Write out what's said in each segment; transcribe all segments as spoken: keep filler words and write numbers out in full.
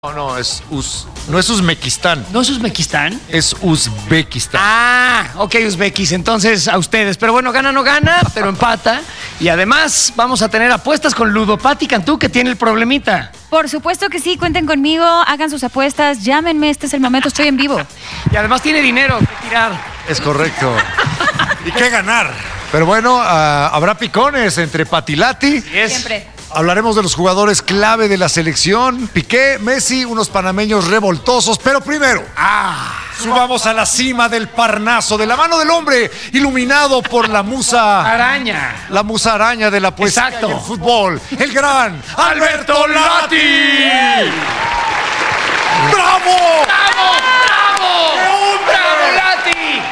No, no, es Uz, no es Uzbekistán. ¿No es Uzbekistán? Es Uzbekistán. Ah, ok, Uzbekis. Entonces, a ustedes. Pero bueno, gana no gana, pero empata. Y además, vamos a tener apuestas con Ludopati Cantú, que tiene el problemita. Por supuesto que sí, cuenten conmigo, hagan sus apuestas, llámenme, este es el momento, estoy en vivo. Y además tiene dinero que tirar. Es correcto. ¿Y qué ganar? Pero bueno, uh, habrá picones entre Patilati. Yes. Siempre. Hablaremos de los jugadores clave de la selección. Piqué, Messi, unos panameños revoltosos. Pero primero, ah, subamos a la cima del Parnaso, de la mano del hombre, iluminado por la musa Araña. La musa araña de la poesía Exacto. y el fútbol. El gran Alberto Lati. ¡Bravo! ¡Bravo! ¡Bravo! ¡Bravo, Lati!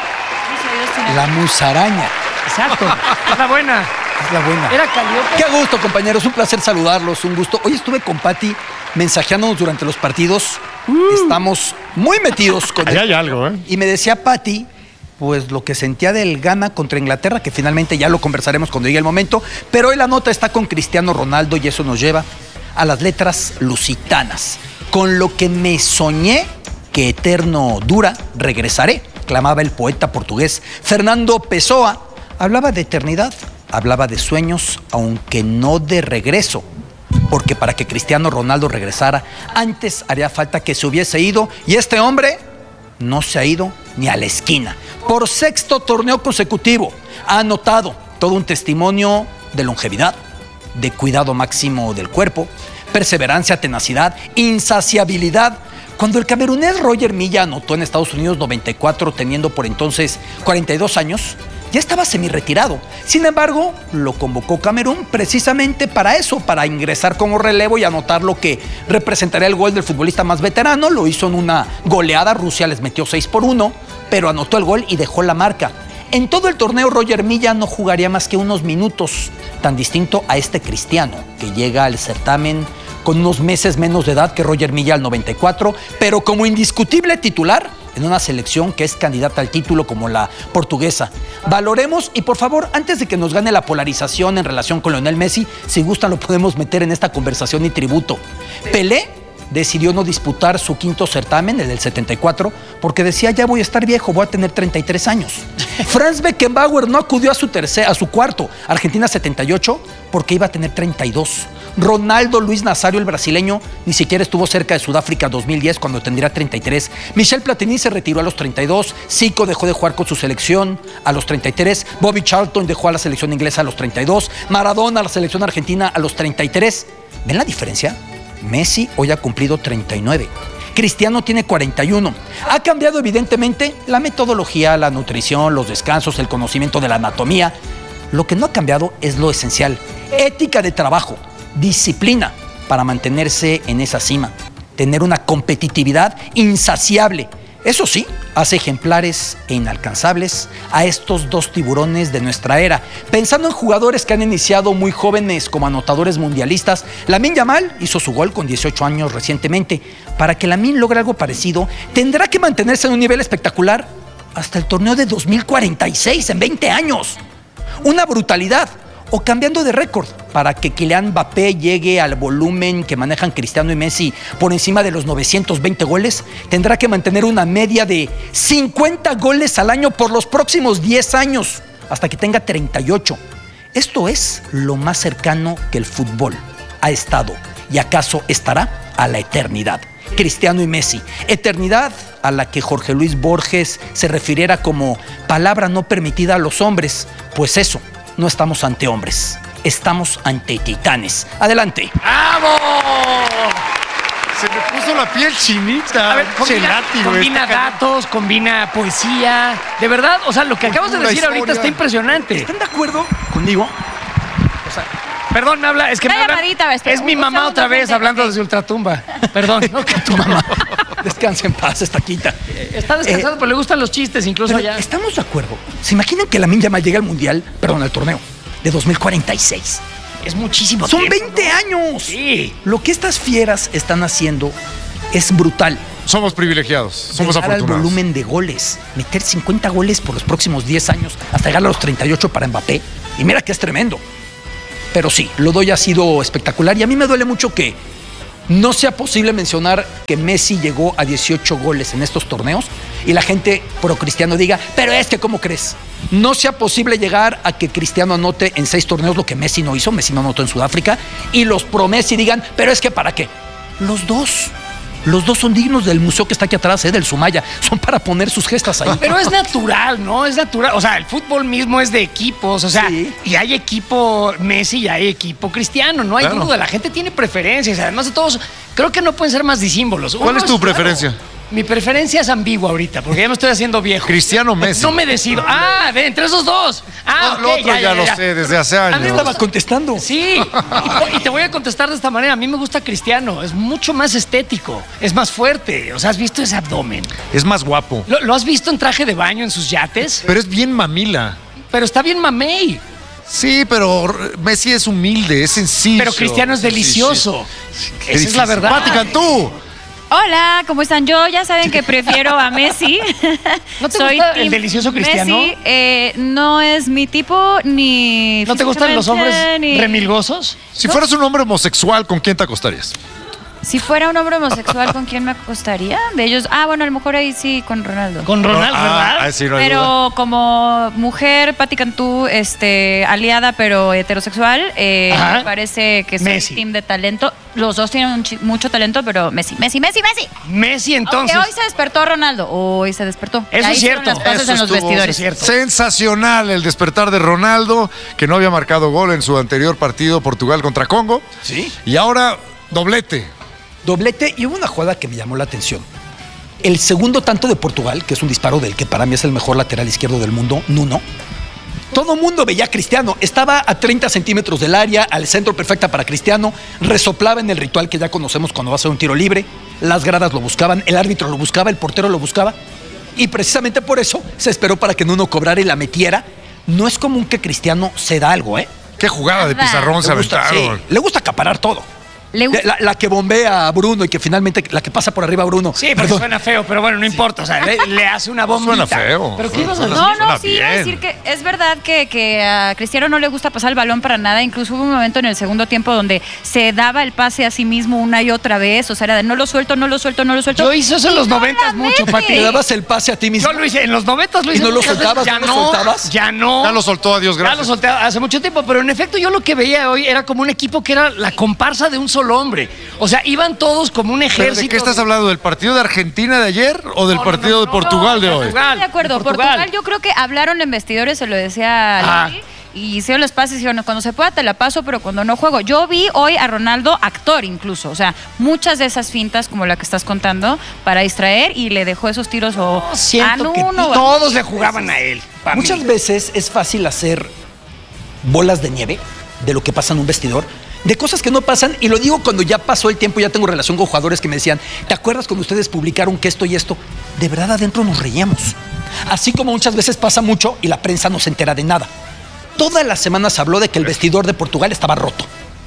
La musaraña. Exacto. Es la buena. Es la buena. Era Calliope. Qué gusto, compañeros. Un placer saludarlos. Un gusto. Hoy estuve con Pati mensajeándonos durante los partidos. Uh. Estamos muy metidos con Ahí hay algo, ¿eh? Y me decía Pati, pues lo que sentía del Ghana contra Inglaterra, que finalmente ya lo conversaremos cuando llegue el momento. Pero hoy la nota está con Cristiano Ronaldo y eso nos lleva a las letras lusitanas. Con lo que me soñé que eterno dura, regresaré, clamaba el poeta portugués Fernando Pessoa. Hablaba de eternidad, hablaba de sueños, aunque no de regreso. Porque para que Cristiano Ronaldo regresara, antes haría falta que se hubiese ido. Y este hombre no se ha ido ni a la esquina. Por sexto torneo consecutivo, ha anotado todo un testimonio de longevidad, de cuidado máximo del cuerpo, perseverancia, tenacidad, insaciabilidad. Cuando el camerunés Roger Milla anotó en Estados Unidos noventa y cuatro, teniendo por entonces cuarenta y dos años, ya estaba semi-retirado. Sin embargo, lo convocó Camerún precisamente para eso, para ingresar como relevo y anotar lo que representaría el gol del futbolista más veterano. Lo hizo en una goleada. Rusia les metió seis por uno, pero anotó el gol y dejó la marca. En todo el torneo, Roger Milla no jugaría más que unos minutos, tan distinto a este Cristiano, que llega al certamen con unos meses menos de edad que Roger Milla al noventa y cuatro, pero como indiscutible titular en una selección que es candidata al título como la portuguesa. Valoremos y por favor, antes de que nos gane la polarización en relación con Lionel Messi, si gustan lo podemos meter en esta conversación y tributo. Pelé decidió no disputar su quinto certamen, el del setenta y cuatro, porque decía, ya voy a estar viejo, voy a tener treinta y tres años. Franz Beckenbauer no acudió a su, tercer, a su cuarto, Argentina setenta y ocho, porque iba a tener treinta y dos. Ronaldo Luis Nazario, el brasileño, ni siquiera estuvo cerca de Sudáfrica dos mil diez, cuando tendría treinta y tres. Michel Platini se retiró a los treinta y dos. Zico dejó de jugar con su selección a los treinta y tres. Bobby Charlton dejó a la selección inglesa a los treinta y dos. Maradona a la selección argentina a los treinta y tres. ¿Ven la diferencia? Messi hoy ha cumplido treinta y nueve. Cristiano tiene cuarenta y uno. Ha cambiado evidentemente la metodología, la nutrición, los descansos, el conocimiento de la anatomía. Lo que no ha cambiado es lo esencial: ética de trabajo, disciplina para mantenerse en esa cima, tener una competitividad insaciable. Eso sí, hace ejemplares e inalcanzables a estos dos tiburones de nuestra era. Pensando en jugadores que han iniciado muy jóvenes como anotadores mundialistas, Lamine Yamal hizo su gol con dieciocho años recientemente. Para que Lamine logre algo parecido, tendrá que mantenerse en un nivel espectacular hasta el torneo de dos mil cuarenta y seis, en veinte años. Una brutalidad. O cambiando de récord, para que Kylian Mbappé llegue al volumen que manejan Cristiano y Messi por encima de los novecientos veinte goles, tendrá que mantener una media de cincuenta goles al año por los próximos diez años, hasta que tenga treinta y ocho. Esto es lo más cercano que el fútbol ha estado y acaso estará a la eternidad. Cristiano y Messi, eternidad a la que Jorge Luis Borges se refiriera como palabra no permitida a los hombres, pues eso, no estamos ante hombres, estamos ante titanes. Adelante. ¡Bravo! Se me puso la piel chinita. A ver, combina, Chelati, combina datos, combina poesía. De verdad, o sea, lo que acabas de Cultura, decir ahorita historia. está impresionante. ¿Están de acuerdo conmigo? O sea, perdón, me habla, es que Una me habla, llamadita, Vesper, es mi un mamá segundo, otra vez gente, hablando ok. desde Ultratumba. Perdón. No, que tu mamá descanse en paz, esta quita. Está descansado, Eh, pero le gustan los chistes, incluso Pero allá. ¿estamos de acuerdo? ¿Se imaginan que Lamine Yamal llega al Mundial, perdón, al torneo de dos mil cuarenta y seis? Es muchísimo Son tiempo, veinte ¿no? años. Sí. Lo que estas fieras están haciendo es brutal. Somos privilegiados, somos Llegar al afortunados. volumen de goles, meter cincuenta goles por los próximos diez años, hasta llegar a los treinta y ocho para Mbappé. Y mira que es tremendo. Pero sí, lo doy ha sido espectacular y a mí me duele mucho que no sea posible mencionar que Messi llegó a dieciocho goles en estos torneos y la gente pro Cristiano diga, pero es que ¿cómo crees? No sea posible llegar a que Cristiano anote en seis torneos lo que Messi no hizo, Messi no anotó en Sudáfrica, y los pro Messi digan, pero es que ¿para qué? Los dos. Los dos son dignos del museo que está aquí atrás, ¿eh? Del Sumaya. Son para poner sus gestas ahí. Pero es natural, ¿no? Es natural. O sea, el fútbol mismo es de equipos. O sea, sí. Y hay equipo Messi y hay equipo Cristiano. No hay claro. duda. La gente tiene preferencias. Además de todos, creo que no pueden ser más disímbolos. ¿Cuál Uno es tu es, preferencia? Claro, mi preferencia es ambigua ahorita, porque ya me estoy haciendo viejo. Cristiano Messi. No me decido. Ah, ve, entre esos dos. Ah, no, okay, lo otro ya, ya, ya lo ya. sé desde hace años. A mí me estaba contestando. Sí, y, y te voy a contestar de esta manera. A mí me gusta Cristiano. Es mucho más estético, es más fuerte. O sea, ¿has visto ese abdomen? Es más guapo. ¿Lo, lo has visto en traje de baño en sus yates? Pero es bien mamila. Pero está bien mamey. Sí, pero Messi es humilde, es sencillo. Pero Cristiano es delicioso. Sí, sí. Esa es la verdad. Pati Cantú. Hola, ¿cómo están? Yo ya saben que prefiero a Messi. ¿No te Soy gusta el delicioso Cristiano? Messi eh, no es mi tipo, ni ¿No te gustan los hombres ni... remilgosos? Si ¿No? fueras un hombre homosexual, ¿con quién te acostarías? Si fuera un hombre homosexual, ¿con quién me acostaría? De ellos, ah, bueno, a lo mejor ahí sí, con Ronaldo. Con Ronaldo, ah, ¿verdad? Ah, sí, no hay pero duda. Como mujer, Pati Cantú, este, aliada, pero heterosexual, eh, me parece que soy Messi. Team de talento. Los dos tienen un mucho talento, pero Messi, Messi, Messi, Messi. Messi, entonces. Aunque hoy se despertó Ronaldo, hoy se despertó. Eso ahí es cierto. Las pases Eso en los estuvo, vestidores. Eso es cierto. Sensacional el despertar de Ronaldo, que no había marcado gol en su anterior partido Portugal contra Congo. Sí. Y ahora doblete. Doblete, y hubo una jugada que me llamó la atención. El segundo tanto de Portugal, que es un disparo del que para mí es el mejor lateral izquierdo del mundo, Nuno. Todo el mundo veía a Cristiano. Estaba a treinta centímetros del área, al centro perfecta para Cristiano. Resoplaba en el ritual que ya conocemos cuando va a hacer un tiro libre. Las gradas lo buscaban, el árbitro lo buscaba, el portero lo buscaba. Y precisamente por eso se esperó para que Nuno cobrara y la metiera. No es común que Cristiano se da algo, ¿eh? Qué jugada de pizarrón se aventaron. Sí, le gusta acaparar todo. Le gusta. La, la que bombea a Bruno y que finalmente la que pasa por arriba a Bruno. Sí, pero suena feo, pero bueno, no sí. importa. O sea, le, le hace una bombita. Suena feo. ¿Pero qué ibas a decir? No, no, suena sí, iba a decir que es verdad que, que a Cristiano no le gusta pasar el balón para nada. Incluso hubo un momento en el segundo tiempo donde se daba el pase a sí mismo una y otra vez. O sea, era de no lo suelto, no lo suelto, no lo suelto. Yo hice eso en los noventas mucho, Pati. Te dabas el pase a ti mismo. Yo lo hice, en los noventas lo hice. ¿Y no lo soltabas? Ya ¿No no, lo soltabas? Ya no. Ya lo soltó, adiós, gracias. Ya lo solté hace mucho tiempo, pero en efecto yo lo que veía hoy era como un equipo que era la comparsa de un solo hombre. O sea, iban todos como un ejército. ¿Pero de qué estás de... hablando? ¿Del partido de Argentina de ayer o del no, partido no, no, de Portugal no, de hoy? Portugal, de acuerdo. De Portugal. Portugal, yo creo que hablaron en vestidores, se lo decía a Lali, y hicieron los pases y dijeron, cuando se pueda te la paso, pero cuando no juego. Yo vi hoy a Ronaldo actor incluso, o sea, muchas de esas fintas como la que estás contando para distraer y le dejó esos tiros o no, siento a que uno, todos le jugaban a él. Muchas mí. veces es fácil hacer bolas de nieve de lo que pasa en un vestidor, de cosas que no pasan, y lo digo cuando ya pasó el tiempo, ya tengo relación con jugadores que me decían, ¿te acuerdas cuando ustedes publicaron que esto y esto? De verdad adentro nos reíamos. Así como muchas veces pasa mucho y la prensa no se entera de nada. Todas las semanas se habló de que el vestidor de Portugal estaba roto.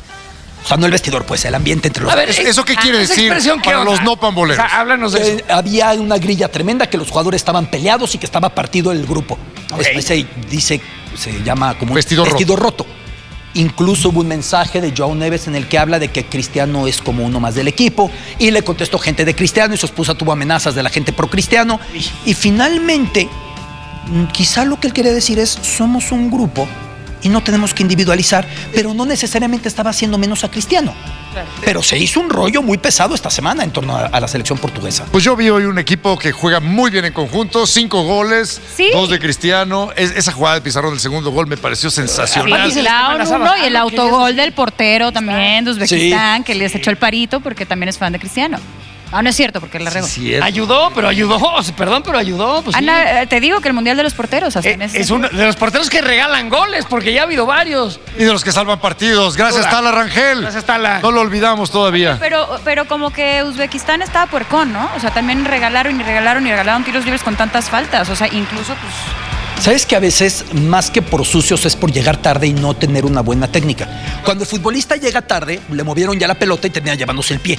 O sea, no el vestidor, pues el ambiente entre los... A ver, ¿eso qué quiere decir para los no pamboleros? O sea, háblanos de eso. Eh, había una grilla tremenda, que los jugadores estaban peleados y que estaba partido el grupo. Okay. Ese dice, se llama como vestidor, vestidor roto. roto. Incluso hubo un mensaje de João Neves en el que habla de que Cristiano es como uno más del equipo, y le contestó gente de Cristiano y su esposa tuvo amenazas de la gente pro Cristiano, y finalmente quizá lo que él quería decir es somos un grupo y no tenemos que individualizar, pero no necesariamente estaba haciendo menos a Cristiano. Pero se hizo un rollo muy pesado esta semana en torno a, a la selección portuguesa. Pues yo vi hoy un equipo que juega muy bien en conjunto, cinco goles, ¿sí? Dos de Cristiano. Es, esa jugada de pizarrón del segundo gol me pareció sensacional. El uno y el autogol del portero también de Uzbekistán, sí, que les echó el parito porque también es fan de Cristiano. Ah, no es cierto, porque la regó. Sí, ayudó, pero ayudó. Perdón, pero ayudó. Pues Ana, sí. Te digo que el Mundial de los Porteros hasta eh, en ese es uno de los porteros que regalan goles, porque ya ha habido varios. Y de los que salvan partidos. Gracias, Tala Rangel. Gracias, Tala. No lo olvidamos todavía. Pero, pero como que Uzbekistán estaba puercón, ¿no? O sea, también regalaron y regalaron y regalaron tiros libres con tantas faltas. O sea, incluso, pues... ¿Sabes que a veces, más que por sucios, es por llegar tarde y no tener una buena técnica? Cuando el futbolista llega tarde, le movieron ya la pelota y termina llevándose el pie.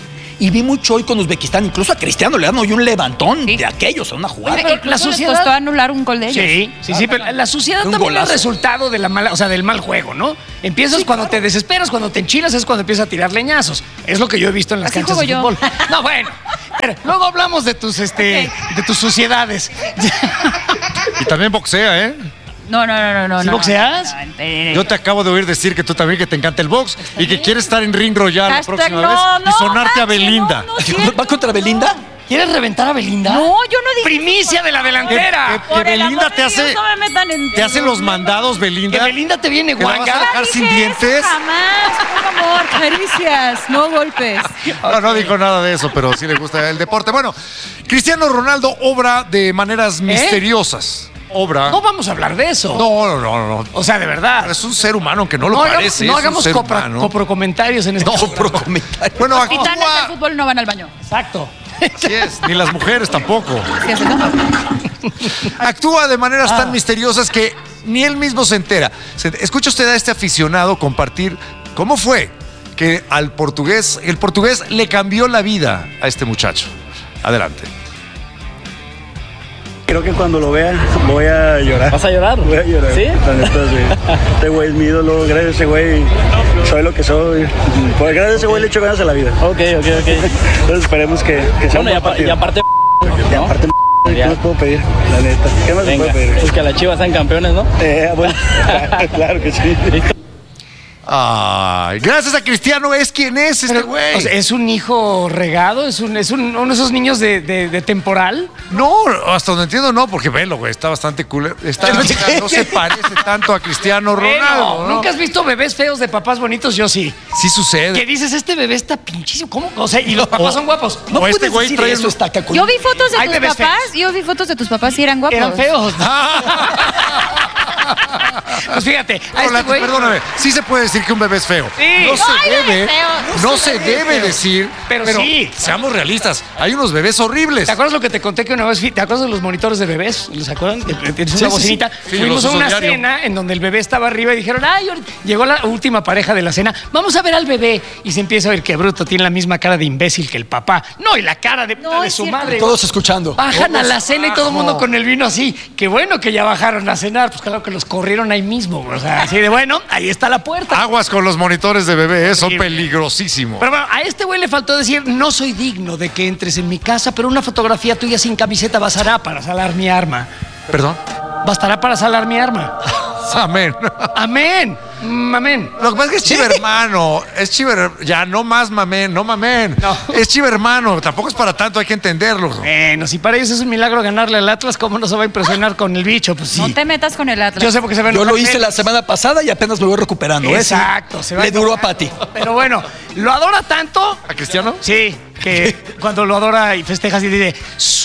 Y vi mucho hoy con Uzbekistán, incluso a Cristiano le dan hoy un levantón Sí. de aquellos, a una jugada. Oye, la sociedad les costó anular un gol de ellos. Sí, sí, sí, pero la suciedad Un también golazo. es resultado de la mala, o sea, del mal juego, ¿no? Empiezas Sí, cuando claro. te desesperas, cuando te enchilas es cuando empiezas a tirar leñazos. Es lo que yo he visto en las Así canchas de juego yo. fútbol. No, bueno. Pero luego hablamos de tus este Ok. de tus suciedades. Y también boxea, ¿eh? No, no, no, no, no. ¿Sí no. boxeas? No, eh, Yo te acabo de oír decir que tú también que te encanta el box y que quieres estar en Ring Royal la Hashtag próxima no, vez y no, sonarte a Max, Belinda. no, no, cierto. ¿Va contra Belinda? ¿Quieres reventar a Belinda? No, yo no dije Primicia eso. de la delantera. Que- Por el Belinda amor te de hace- Dios, no me metan en ¿Te hacen los mandados, Que Belinda? Belinda te viene ¿Te la vas a guanga. dejar No sin dije eso dientes? jamás, por amor, caricias, no golpes. No, no dijo nada de eso, pero sí le gusta el deporte. Bueno, Cristiano Ronaldo obra de maneras misteriosas. Obra. No vamos a hablar de eso. No, no, no, no. O sea, de verdad. Es un ser humano que no lo no hagamos, parece. no es un hagamos ser copra- humano. coprocomentarios en este No, programa. Pro comentario. Bueno, Los titanes del actúa. fútbol no van al baño. Exacto. Así es, ni las mujeres tampoco. Sí, así no. Actúa de maneras Ah. tan misteriosas que ni él mismo se entera. Se- Escucha usted a este aficionado compartir cómo fue que al portugués, el portugués le cambió la vida a este muchacho. Adelante. Creo que cuando lo vea voy a llorar. ¿Vas a llorar? Voy a llorar. ¿Sí? La neta, sí. Este güey es mi ídolo. Gracias a ese güey soy lo que soy. Pues gracias a ese güey le echo ganas a la vida. Ok, ok, ok. Entonces esperemos que, que sea Bueno, un y, buen apa- partido. y aparte, Y ¿no? aparte, ¿qué Ya. más puedo pedir? La neta. ¿Qué más se Venga, puede pedir? pues que las Chivas sean campeones, ¿no? Eh, bueno, claro que sí. Ay, gracias a Cristiano es quien es este Pero, güey. o sea, ¿es un hijo regado? ¿Es, un, es un- uno de esos niños de, de- de temporal? No, hasta donde entiendo no, porque velo, güey, está bastante cool. Está, o sea, no se parece tanto a Cristiano Ronaldo. Bueno, ¿no? ¿nunca has visto bebés feos de papás bonitos? Yo sí. Sí sucede. Que dices, este bebé está pinchísimo. ¿Cómo? O sea, y los papás O- son guapos. No O este puedes güey decir trae eso, un- Estaca. con- Yo vi fotos de Hay tus bebés papás, feos. yo vi fotos de tus papás y eran guapos. Eran feos. Pues fíjate, a No, este Lati, güey... perdóname, sí se puede decir que un bebé es feo. Sí. No, No se hay debe, bebés feos. no se debe decir, Pero sí. seamos realistas, hay unos bebés horribles. ¿Te acuerdas lo que te conté que una vez fui? ¿Te acuerdas de los monitores de bebés? ¿Los acuerdan? Que tienes Sí, una sí, bocinita. sí. Sí, Fuimos los a uso una diario. cena en donde el bebé estaba arriba y dijeron, ay, ahorita- llegó la última pareja de la cena, vamos a ver al bebé. Y se empieza a ver que bruto tiene la misma cara de imbécil que el papá. No, y la cara de, No, de es su cierto. madre. Todos escuchando. Bajan a Todos la cena y todo el mundo abajo. con el vino así. Qué bueno que ya bajaron a cenar. Pues claro que los corrieron ahí mismo. O sea, así de bueno, ahí está la puerta. Aguas con los monitores de bebé, eh, son Sí. peligrosísimos. Pero bueno, a este güey le faltó decir, no soy digno de que entres en mi casa, pero una fotografía tuya sin camiseta bastará para salar mi arma. Perdón. Bastará para salar mi arma. Amén. Amén. Mm, Amén. Lo que pasa es que es chivermano, es chiver, ya no más mamén, no mamén. No. Es chivermano, tampoco es para tanto, hay que entenderlo. Bueno, si para ellos es un milagro ganarle al Atlas, ¿cómo no se va a impresionar con el bicho? Pues sí. No te metas con el Atlas. Yo sé porque se ven Yo los lo hice papeles. la semana pasada y apenas me voy recuperando. ¿eh? Sí. Exacto. Se va Le duró a Pati. Pero bueno, lo adora tanto. ¿A Cristiano? Sí, que cuando lo adora y festeja así dice,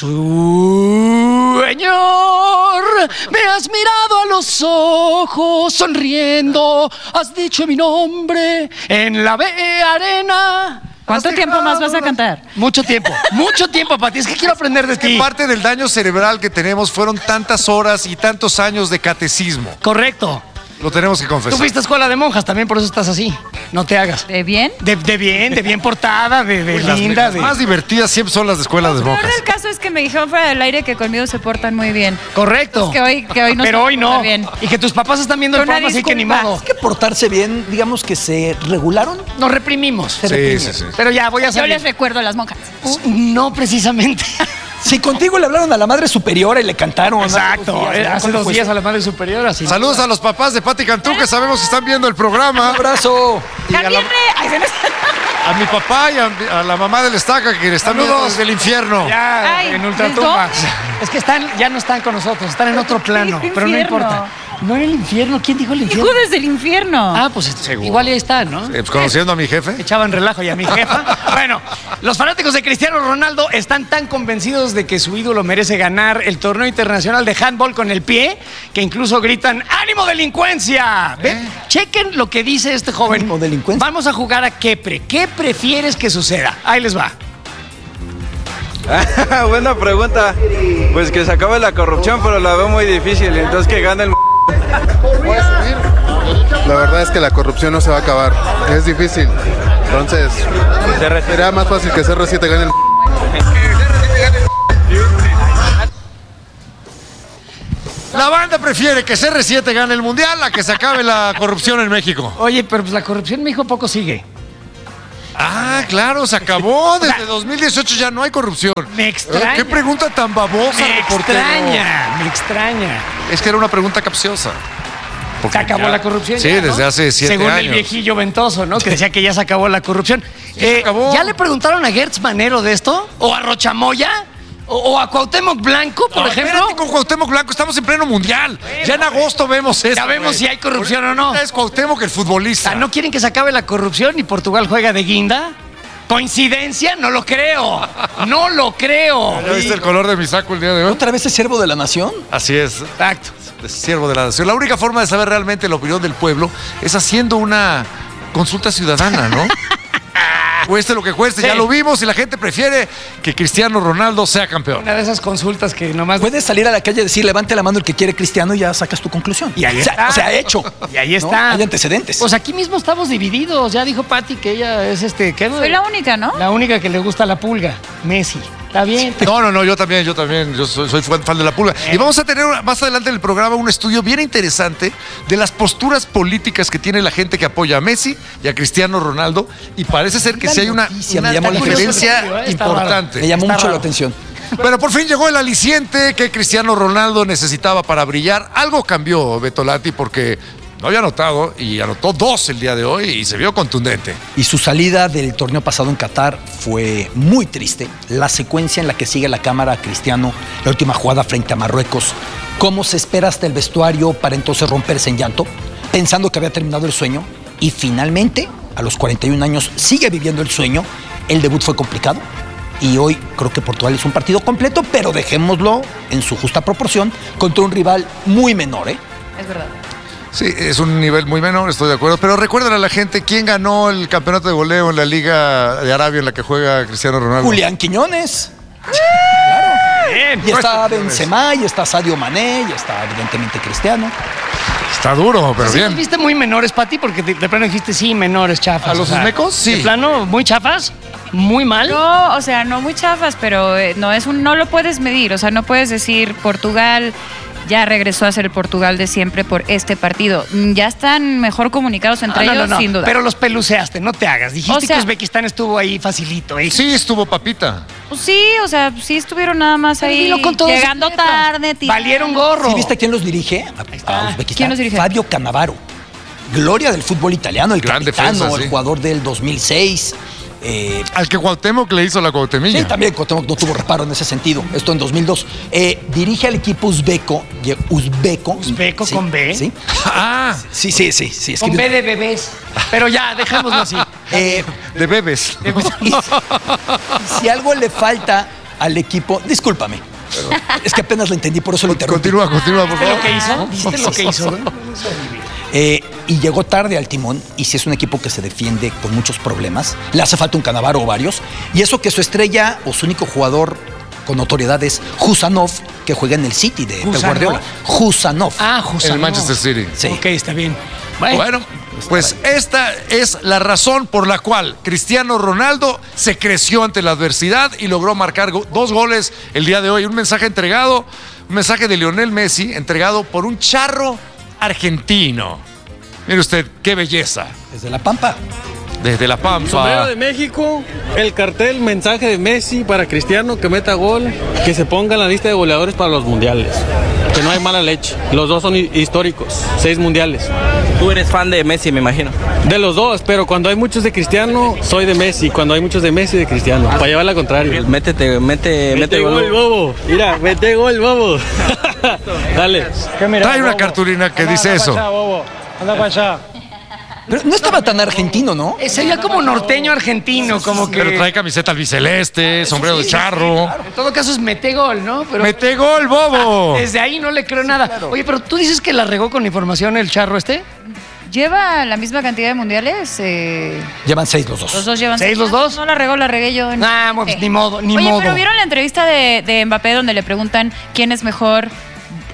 Señor, me has mirado a los ojos sonriendo, has dicho mi nombre en la ve- arena. ¿Cuánto Has tiempo más vas a dejado cantar? Mucho tiempo, mucho tiempo, Pati. Es que quiero aprender de Que ti. parte del daño cerebral que tenemos fueron tantas horas y tantos años de catecismo. Correcto. Lo tenemos que Tú confesar. fuiste a escuela de monjas, también por eso estás así. No te hagas. ¿De bien? De, de bien, de bien portada, de, de Las, linda. las de- más divertidas siempre son las de escuelas de Lo peor monjas. del caso es que me dijeron fuera del aire que conmigo se portan muy bien. Correcto. Que hoy- que hoy no Pero se hoy no. porta bien. Y que tus papás están viendo el Una programa, así que ni disculpa. modo. Es que portarse bien, digamos que se regularon. Nos reprimimos. Sí, sí, sí. Pero ya, voy a Yo salir. les recuerdo a las monjas. No precisamente. Si contigo le hablaron a la madre superiora y le cantaron. Exacto. ¿no? eh, Hace ¿Cómo dos fue días eso? a la madre superiora. Sí. Saludos a los papás de Pati Cantú que sabemos que están viendo el programa. Un abrazo. Y a, la- ¡Cámbienme! Ay, se me- a mi papá y a, a la mamá del Estaca que le están viendo Saludos. desde el infierno. Ya Ay, en ultratumba. ¿desde dónde? Es que están, ya no están con nosotros, están en otro plano. ¿Qué Pero no infierno? importa. No en el infierno. ¿Quién dijo el infierno? Hijo desde el infierno. Ah, pues igual ahí están, ¿no? Eh, pues, conociendo a mi jefe. Echaban relajo y a mi jefa. Bueno, los fanáticos de Cristiano Ronaldo están tan convencidos de que su ídolo merece ganar el torneo internacional de handball con el pie que incluso gritan ¡ánimo delincuencia! ¿Ven? Chequen lo que dice este joven. ¿Ánimo delincuencia? Vamos a jugar a Kepre. ¿Qué prefieres que suceda? Ahí les va. Buena pregunta. Pues que se acabe la corrupción, pero la veo muy difícil. Entonces que gane el... La verdad es que la corrupción no se va a acabar. Es difícil. Entonces, sería más fácil que C R siete gane el... La banda prefiere que C R siete gane el Mundial a que se acabe la corrupción en México. Oye, pero pues la corrupción en México poco sigue. Ah, claro, se acabó. Desde dos mil dieciocho ya no hay corrupción. Me extraña. ¿Qué pregunta tan babosa, Me reportero? extraña, me extraña. Es que era una pregunta capciosa. Se acabó ya- la corrupción. Sí, ya, ¿no? desde hace siete Según años. el viejillo ventoso, ¿no? Que decía que ya se acabó la corrupción. Ya se acabó. ¿Ya le preguntaron a Gertz Manero de esto? ¿O a Rochamoya? ¿O, o a Cuauhtémoc Blanco, por No, ejemplo? espérate con Cuauhtémoc Blanco, estamos en pleno mundial. Ya en agosto vemos eso. Ya vemos si hay corrupción o no. Ahorita es Cuauhtémoc el O futbolista. sea, ¿no quieren que se acabe la corrupción y Portugal juega de guinda? ¿Coincidencia? No lo creo. No lo creo. ¿Ya viste el color de mi saco el día de hoy? ¿Otra vez es siervo de la nación? Así es. Exacto. Es siervo de la nación. La única forma de saber realmente la opinión del pueblo es haciendo una consulta ciudadana, ¿no? Cueste lo que cueste, Sí. ya lo vimos y la gente prefiere que Cristiano Ronaldo sea campeón. Una de esas consultas que nomás... Puedes salir a la calle y decir, levante la mano el que quiere Cristiano y ya sacas tu conclusión. Y ahí o sea, está. o sea, hecho. Y ahí ¿no? está. Hay antecedentes. Pues aquí mismo estamos divididos. Ya dijo Pati que ella es este... ¿qué? Soy la única, ¿no? La única que le gusta la pulga. Messi. Está bien. No, no, no, yo también, yo también, yo soy, soy fan fan de la pulga. Y vamos a tener más adelante en el programa un estudio bien interesante de las posturas políticas que tiene la gente que apoya a Messi y a Cristiano Ronaldo. Y parece ser que Gran sí hay una, noticia, una me llamó la diferencia atención. Está importante. Me llamó está mucho raro. la atención. Pero por fin llegó el aliciente que Cristiano Ronaldo necesitaba para brillar. Algo cambió Betolati porque no había anotado y anotó dos el día de hoy y se vio contundente. Y su salida del torneo pasado en Qatar fue muy triste. La secuencia en la que sigue la cámara a Cristiano, la última jugada frente a Marruecos, cómo se espera hasta el vestuario para entonces romperse en llanto, pensando que había terminado el sueño. Y finalmente, a los cuarenta y un años, sigue viviendo el sueño. El debut fue complicado. Y hoy creo que Portugal hizo un partido completo, pero dejémoslo en su justa proporción contra un rival muy menor, ¿eh? Es verdad. Sí, es un nivel muy menor, estoy de acuerdo. Pero recuerden a la gente quién ganó el campeonato de goleo en la Liga de Arabia en la que juega Cristiano Ronaldo. Julián Quiñones. Bien. Y está Pues, Benzema, y está Sadio Mané, y está evidentemente Cristiano. Está duro, pero ¿Sí los bien. viste muy menores, Pati? Porque de, de plano dijiste, sí, menores, chafas. ¿A los o sea, uzbecos? Sí. De plano, muy chafas, muy mal. No, o sea, no muy chafas, pero eh, no es un, no lo puedes medir. O sea, no puedes decir Portugal ya regresó a ser el Portugal de siempre por este partido. Mm, Ya están mejor comunicados entre No, no, ellos, no, no. sin duda. Pero los peluceaste, no te hagas. Dijiste O sea- que Uzbekistán estuvo ahí facilito, ¿eh? Sí, estuvo papita. Pues sí, o sea, sí estuvieron nada más Pero ahí dilo con todas llegando sus letras. tarde. tirando. Valieron gorro. ¿Sí viste quién los dirige? A, está. a Uzbekistán. ¿Quién los dirige? Fabio Cannavaro. Gloria del fútbol italiano, el Gran capitano, defensa, sí. el jugador del dos mil seis. Eh, Al que Cuauhtémoc le hizo la Cuauhtemilla. sí, también Cuauhtémoc no tuvo reparo en ese sentido. Esto en dos mil dos. Eh, dirige al equipo uzbeco. ye- Uzbeco. Uzbeco sí, con B. Sí, Ah, sí, sí. sí, sí, Con escribe- B de bebés. Pero ya, dejémoslo así. Eh, de bebés. y, y si algo le falta al equipo, discúlpame. Es que apenas lo entendí, por eso lo interrumpí. Continúa, continúa, por ¿Viste favor. lo que hizo? ¿Viste lo que hizo? Eh, y llegó tarde al timón, y si es un equipo que se defiende con muchos problemas, le hace falta un Cannavaro o varios, y eso que su estrella o su único jugador con notoriedad es Husanov, que juega en el City de Pep ¿Husanov? Guardiola. Husanov. Ah, justo. En el Manchester City. Sí. Ok, está bien. Bueno, pues esta es la razón por la cual Cristiano Ronaldo se creció ante la adversidad y logró marcar go- dos goles el día de hoy. Un mensaje entregado, un mensaje de Lionel Messi entregado por un charro argentino. Mire usted, qué belleza. Desde La Pampa. Desde La Sombrero Pampa. de México, el cartel, mensaje de Messi para Cristiano que meta gol, que se ponga en la lista de goleadores para los mundiales. Que no hay mala leche. Los dos son hi- históricos, seis mundiales. Tú eres fan de Messi, me imagino. De los dos, pero cuando hay muchos de Cristiano, soy de Messi. Cuando hay muchos de Messi, de Cristiano. Para llevar la contraria. Métete, mete, Mete mete gol, bobo. Mira, mete gol, bobo. Dale. Trae una cartulina que dice eso. Anda para allá. Pero no estaba tan argentino, ¿no? Eh, Sería como norteño argentino, como que. Pero trae camiseta albiceleste, sombrero de charro. En todo caso es mete gol, ¿no? Pero ¡Mete gol, bobo! desde ahí no le creo nada. Oye, pero tú dices que la regó con información el charro este. ¿Lleva la misma cantidad de mundiales? Eh, Llevan seis los dos. los dos llevan ¿Seis los dos? No la regó, la regué yo. en- Ah, pues Sí. ni modo, ni Oye, modo. pero ¿vieron la entrevista de, de Mbappé donde le preguntan quién es mejor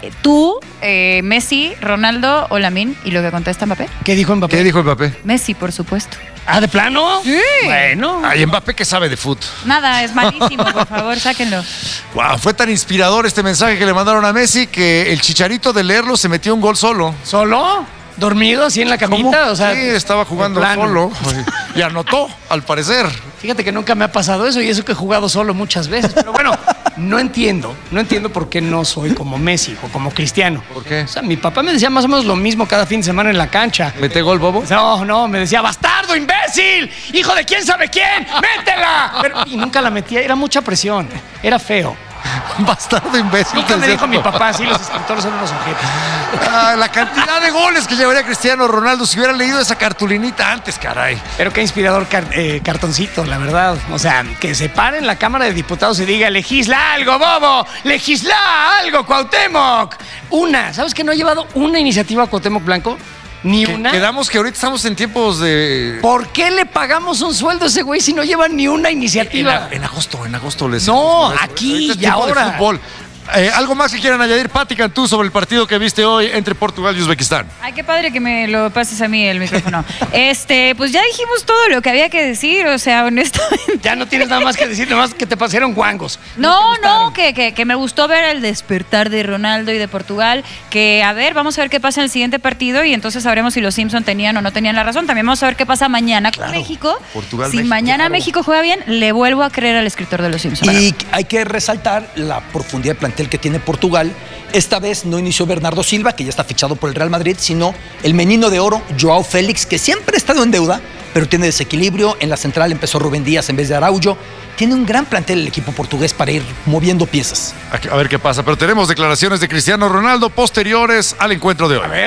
tú, eh, Messi, Ronaldo o Lamine, y lo que contesta Mbappé. ¿Qué dijo Mbappé? ¿Qué dijo Mbappé? Messi, por supuesto. ¿Ah, de plano? Sí. Bueno. Ay, Mbappé que sabe de fútbol. Nada, es malísimo, por favor, sáquenlo. Wow, fue tan inspirador este mensaje que le mandaron a Messi que el Chicharito de leerlo se metió un gol solo. ¿Solo? ¿Dormido así en la camita? ¿Cómo? O sea, sí, estaba jugando solo y anotó, al parecer. Fíjate que nunca me ha pasado eso y eso que he jugado solo muchas veces. Pero bueno, no entiendo. No entiendo por qué no soy como Messi o como Cristiano. ¿Por qué? O sea, mi papá me decía más o menos lo mismo cada fin de semana en la cancha. ¿Mete gol, bobo? No, no, me decía, bastardo, imbécil, hijo de quién sabe quién, métela. Pero, y nunca la metía, era mucha presión, era feo. Bastardo imbécil. Nunca me dijo mi papá, sí, los escritores son unos objetos. Ah, la cantidad de goles que llevaría Cristiano Ronaldo si hubiera leído esa cartulinita antes, caray. Pero qué inspirador car eh, cartoncito, la verdad. O sea, que se pare en la Cámara de Diputados y diga, legisla algo, bobo, legisla algo, Cuauhtémoc. Una, ¿sabes que no ha llevado una iniciativa a Cuauhtémoc Blanco? Ni una. Quedamos que ahorita estamos en tiempos de... ¿Por qué le pagamos un sueldo a ese güey si no lleva ni una iniciativa? En, en agosto, en agosto les... No, aquí y ahora. De fútbol. Eh, ¿Algo más que quieran añadir, Pati Cantú, sobre el partido que viste hoy entre Portugal y Uzbekistán? Ay, qué padre que me lo pases a mí el micrófono. este, pues ya dijimos todo lo que había que decir, o sea, honestamente. Ya no tienes nada más que decir, nada más que te pasaron guangos. No, no, no que, que, que me gustó ver el despertar de Ronaldo y de Portugal, que a ver, vamos a ver qué pasa en el siguiente partido y entonces sabremos si los Simpson tenían o no tenían la razón. También vamos a ver qué pasa mañana con claro. México. Portugal, si México, mañana claro. México juega bien, le vuelvo a creer al escritor de los Simpson. Y hay que resaltar la profundidad de plantel que tiene Portugal. Esta vez no inició Bernardo Silva, que ya está fichado por el Real Madrid, sino el menino de oro, Joao Félix, que siempre ha estado en deuda, pero tiene desequilibrio. En la central empezó Rubén Díaz en vez de Araujo. Tiene un gran plantel el equipo portugués para ir moviendo piezas. A ver qué pasa, pero tenemos declaraciones de Cristiano Ronaldo posteriores al encuentro de hoy. A ver.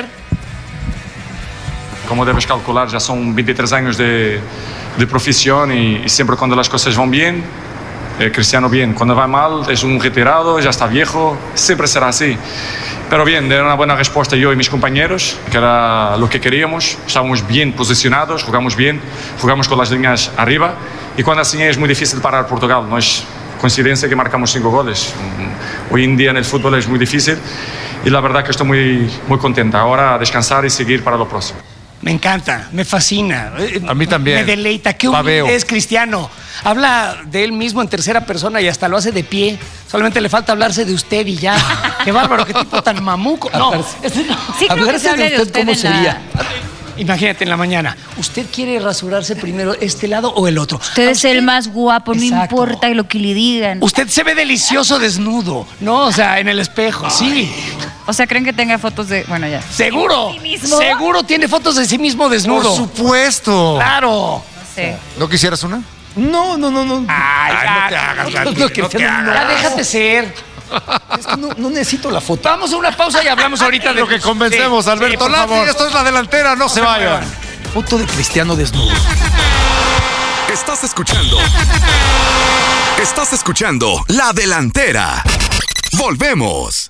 Como debes calcular, ya son veintitrés años de, de profesión y, y siempre cuando las cosas van bien, Eh, Cristiano bien, cuando va mal es un retirado, ya está viejo, siempre será así. Pero bien, de una buena respuesta yo y mis compañeros, que era lo que queríamos, estábamos bien posicionados, jugamos bien, jugamos con las líneas arriba y cuando así es muy difícil parar Portugal, no es coincidencia que marcamos cinco goles. Hoy en día en el fútbol es muy difícil y la verdad que estoy muy, muy contenta. Ahora a descansar y seguir para lo próximo. Me encanta, me fascina. A mí también. Me deleita. Qué humilde es Cristiano. Habla de él mismo en tercera persona y hasta lo hace de pie. Solamente le falta hablarse de usted y ya. Qué bárbaro, qué tipo tan mamuco. No, este no. Sí, creo que se hable de usted ¿cómo en la- sería? Imagínate en la mañana. ¿Usted quiere rasurarse primero este lado o el otro? Usted es el más guapo, no Exacto. importa lo que le digan. Usted se ve delicioso desnudo, ¿no? O sea, en el espejo, sí. O sea, ¿creen que tenga fotos de...? Bueno, ya. Seguro. ¿Sí mismo? Seguro tiene fotos de sí mismo Por desnudo. supuesto. Claro. Sí. ¿No quisieras una? No, no, no, no. Ay, Ay, ya, no te hagas, ya, Lati, no, no te Cristiano, hagas. ya déjate ser. Es que no, no necesito la foto. Vamos a una pausa y hablamos ahorita de Lo que convencemos, Sí, Alberto sí, por Lati, favor. esto es La Delantera, no se vayan. Foto de Cristiano desnudo. Estás escuchando. Estás escuchando La Delantera. Volvemos.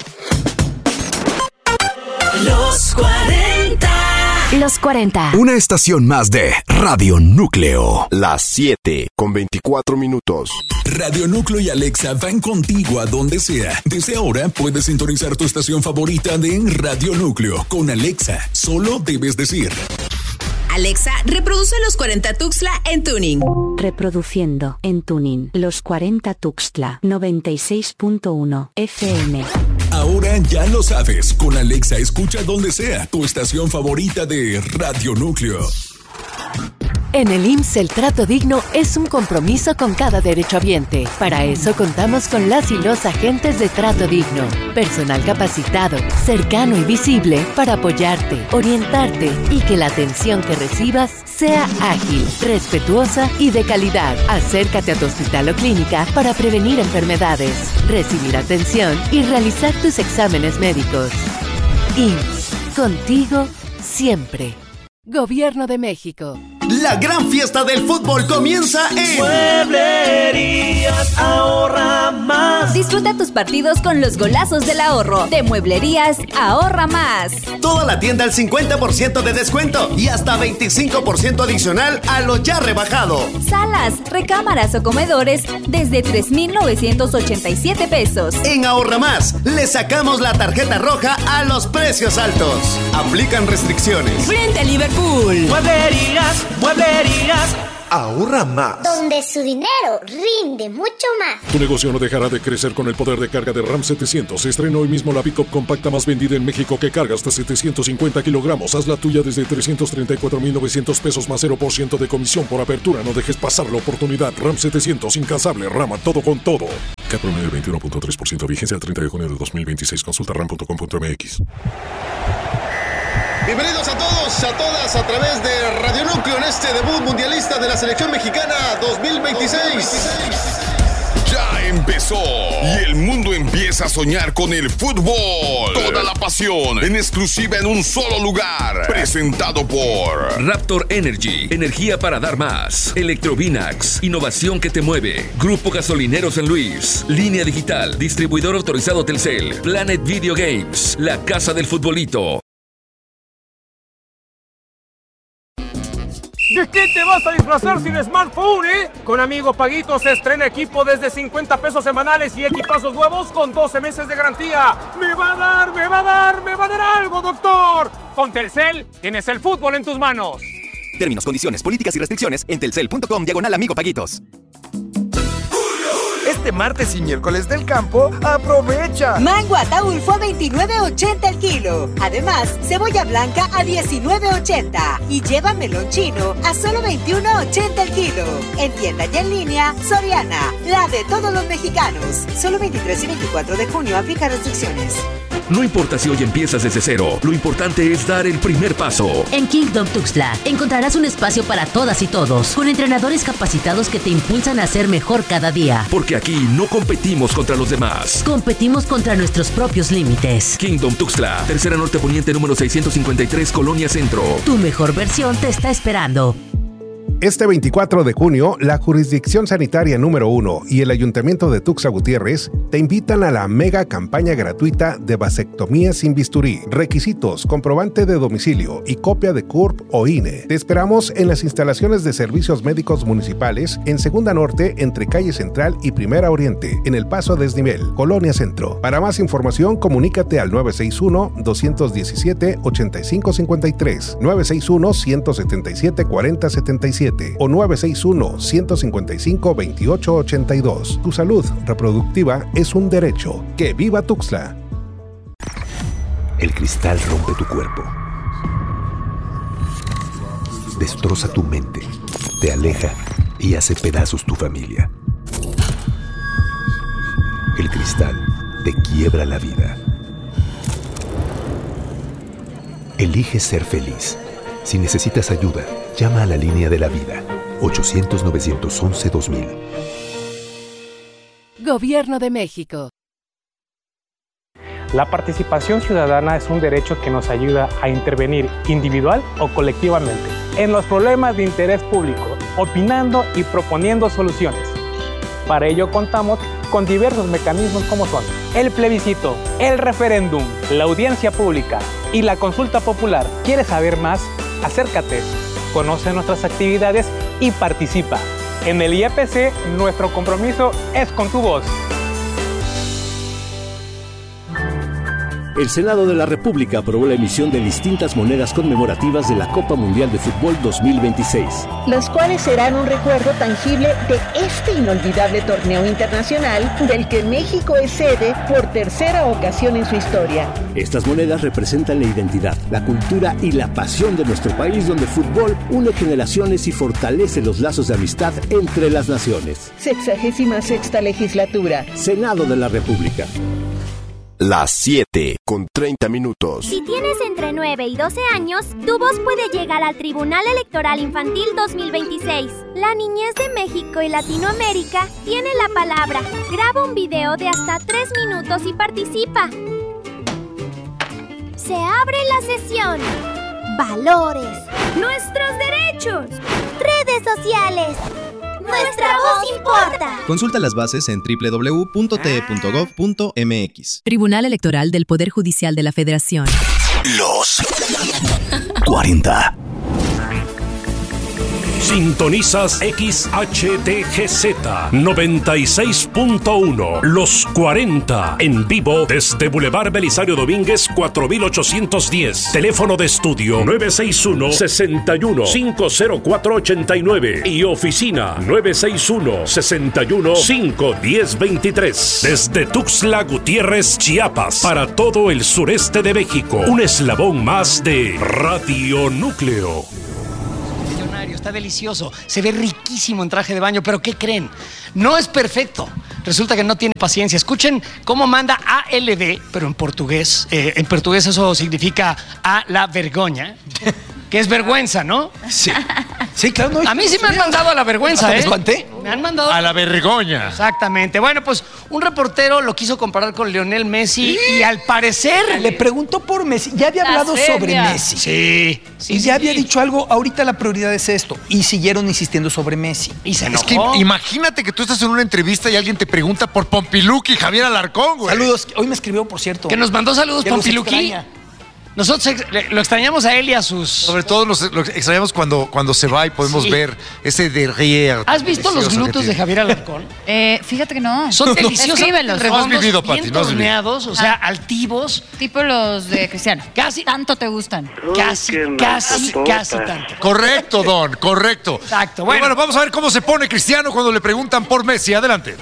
Los cuarenta. Los cuarenta. Una estación más de Radio Núcleo. Las siete con veinticuatro minutos. Radio Núcleo y Alexa van contigo a donde sea. Desde ahora puedes sintonizar tu estación favorita de Radio Núcleo con Alexa. Solo debes decir: Alexa, reproduce Los cuarenta Tuxtla en Tuning. Reproduciendo en Tuning. Los cuarenta Tuxtla. noventa y seis punto uno F M. Ahora ya lo sabes. Con Alexa escucha donde sea tu estación favorita de Radio Núcleo. En el I M S S el trato digno es un compromiso con cada derechohabiente. Para eso contamos con las y los agentes de Trato Digno. Personal capacitado, cercano y visible para apoyarte, orientarte y que la atención que recibas sea ágil, respetuosa y de calidad. Acércate a tu hospital o clínica para prevenir enfermedades, recibir atención y realizar tus exámenes médicos. I M S S, contigo siempre. Gobierno de México. La gran fiesta del fútbol comienza en Mueblerías ahorra más. Disfruta tus partidos con los golazos del ahorro. De Mueblerías Ahorra Más. Toda la tienda al cincuenta por ciento de descuento y hasta veinticinco por ciento adicional a lo ya rebajado. Salas, recámaras o comedores desde tres mil novecientos ochenta y siete pesos. En Ahorra Más, le sacamos la tarjeta roja a los precios altos. Aplican restricciones. Frente a Liverpool. Mueblerías, mueblerías. Ahorra Más. Donde su dinero rinde mucho más. Tu negocio no dejará de crecer con el poder de carga de RAM setecientos. Estrena hoy mismo la pick-up compacta más vendida en México, que carga hasta setecientos cincuenta kilogramos. Haz la tuya desde trescientos treinta y cuatro mil novecientos pesos más cero por ciento de comisión por apertura. No dejes pasar la oportunidad. RAM setecientos, incansable, rama todo con todo. Cat promedio veintiuno punto tres por ciento. Vigencia el treinta de junio de dos mil veintiséis. Consulta ram punto com punto m x. Bienvenidos a todos, a todas, a través de Radio Núcleo en este debut mundialista de la selección mexicana dos mil veintiséis. Ya empezó y el mundo empieza a soñar con el fútbol. Toda la pasión en exclusiva en un solo lugar. Presentado por Raptor Energy, energía para dar más. Electrovinax, innovación que te mueve. Grupo Gasolinero San Luis. Línea Digital, distribuidor autorizado Telcel. Planet Video Games, la casa del futbolito. ¿De qué te vas a disfrazar sin smartphone, eh? Con Amigo Paguito se estrena equipo desde cincuenta pesos semanales y equipazos nuevos con doce meses de garantía. ¡Me va a dar, me va a dar, me va a dar algo, doctor! Con Telcel tienes el fútbol en tus manos. Términos, condiciones, políticas y restricciones en telcel punto com diagonal Amigo Paguitos. Este martes y miércoles del campo, aprovecha. Mango Ataulfo a veintinueve ochenta el kilo. Además, cebolla blanca a diecinueve ochenta. Y lleva melón chino a solo veintiuno ochenta el kilo. En tienda y en línea, Soriana, la de todos los mexicanos. Solo veintitrés y veinticuatro de junio, aplica restricciones. No importa si hoy empiezas desde cero, lo importante es dar el primer paso. En Kingdom Tuxtla encontrarás un espacio para todas y todos, con entrenadores capacitados que te impulsan a ser mejor cada día. Porque aquí no competimos contra los demás. Competimos contra nuestros propios límites. Kingdom Tuxtla, Tercera Norte Poniente número seiscientos cincuenta y tres, Colonia Centro. Tu mejor versión te está esperando. Este veinticuatro de junio, la Jurisdicción Sanitaria número uno y el Ayuntamiento de Tuxtla Gutiérrez te invitan a la mega campaña gratuita de vasectomía sin bisturí. Requisitos: comprobante de domicilio y copia de C U R P o I N E. Te esperamos en las instalaciones de servicios médicos municipales en Segunda Norte, entre Calle Central y Primera Oriente, en El Paso a Desnivel, Colonia Centro. Para más información, comunícate al nueve seis uno, dos uno siete, ocho cinco cinco tres, nueve seis uno, uno siete siete, cuatro cero siete siete o nueve seis uno, uno cinco cinco, dos ocho ocho dos. Tu salud reproductiva es un derecho. ¡Que viva Tuxtla! El cristal rompe tu cuerpo, destroza tu mente, te aleja y hace pedazos tu familia. El cristal te quiebra la vida. Elige ser feliz. Si necesitas ayuda, llama a la línea de la vida, ochocientos, novecientos once, dos mil. Gobierno de México. La participación ciudadana es un derecho que nos ayuda a intervenir individual o colectivamente en los problemas de interés público, opinando y proponiendo soluciones. Para ello contamos con diversos mecanismos como son el plebiscito, el referéndum, la audiencia pública y la consulta popular. ¿Quieres saber más? Acércate, conoce nuestras actividades y participa. En el I E P C, nuestro compromiso es con tu voz. El Senado de la República aprobó la emisión de distintas monedas conmemorativas de la Copa Mundial de Fútbol dos mil veintiséis. Los cuales serán un recuerdo tangible de este inolvidable torneo internacional del que México es sede por tercera ocasión en su historia. Estas monedas representan la identidad, la cultura y la pasión de nuestro país, donde el fútbol une generaciones y fortalece los lazos de amistad entre las naciones. Sexagésima sexta legislatura. Senado de la República. Las siete con treinta minutos. Si tienes entre nueve y doce años, tu voz puede llegar al Tribunal Electoral Infantil dos mil veintiséis. La niñez de México y Latinoamérica tiene la palabra. Graba un video de hasta tres minutos y participa. Se abre la sesión. Valores. Nuestros derechos. Redes sociales. Nuestra voz importa. Consulta las bases en doble u doble u doble u punto t e punto gov punto m x. Tribunal Electoral del Poder Judicial de la Federación. Los cuarenta. Sintonizas X H D G Z noventa y seis punto uno, Los cuarenta, en vivo desde Boulevard Belisario Domínguez cuatro mil ochocientos diez. Teléfono de estudio nueve seis uno, seis uno, cinco cero cuatro ocho nueve y oficina nueve seis uno, seis uno, cinco uno cero dos tres. Desde Tuxtla Gutiérrez, Chiapas, para todo el sureste de México. Un eslabón más de Radio Núcleo. Está delicioso, se ve riquísimo en traje de baño, pero ¿qué creen? No es perfecto. Resulta que no tiene paciencia. Escuchen cómo manda A L D, pero en portugués. Eh, en portugués eso significa a la vergoña, que es vergüenza, ¿no? Sí. Sí, claro. No, a mí sí me han mandado a la vergüenza, ¿eh? Me han mandado a la vergoña. Exactamente. Bueno, pues un reportero lo quiso comparar con Lionel Messi ¿Sí? y al parecer le preguntó por Messi. Ya había la hablado seria. sobre Messi. Sí. sí y ya sí. había dicho algo. Ahorita la prioridad es esto. Y siguieron insistiendo sobre Messi. Y se enojó. Es que imagínate que tú estás en una entrevista y alguien te pregunta por Pompiluki y Javier Alarcón, güey. Saludos. Hoy me escribió, por cierto. Que nos mandó saludos, Pompiluki. Nosotros ex lo extrañamos a él y a sus... Sobre todo nos, lo extrañamos cuando, cuando se va y podemos sí. ver ese derrière. ¿Has visto los glúteos de Javier Alarcón? Eh, fíjate que no. Son deliciosos. Escríbelos. No has vivido, Pati. Bien No has torneados, vivido. o sea, altivos. Tipo los de Cristiano. Casi. Tanto te gustan. Casi, casi, casi tanto. Correcto, Don, correcto. Exacto. Bueno. Bueno, bueno, vamos a ver cómo se pone Cristiano cuando le preguntan por Messi. Adelante.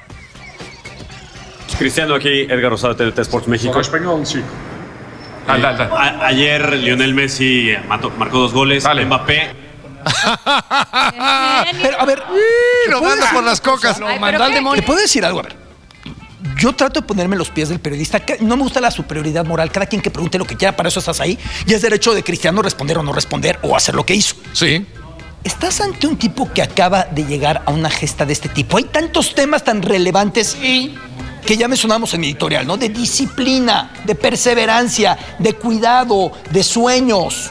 Cristiano aquí, Edgar Rosado, T N T Sports México. Español, sí. Dale, dale, dale. A ayer Lionel Messi mató, marcó dos goles. Dale. Mbappé. Pero a ver, sí, lo manda por las cocas. Lo mandó al demonio. ¿Le puedo decir algo? A ver. Yo trato de ponerme en los pies del periodista. No me gusta la superioridad moral. Cada quien que pregunte lo que quiera, para eso estás ahí. Y es derecho de Cristiano responder o no responder o hacer lo que hizo. Sí. Estás ante un tipo que acaba de llegar a una gesta de este tipo. Hay tantos temas tan relevantes. Sí. Que ya mencionamos en mi editorial, ¿no? De disciplina, de perseverancia, de cuidado, de sueños.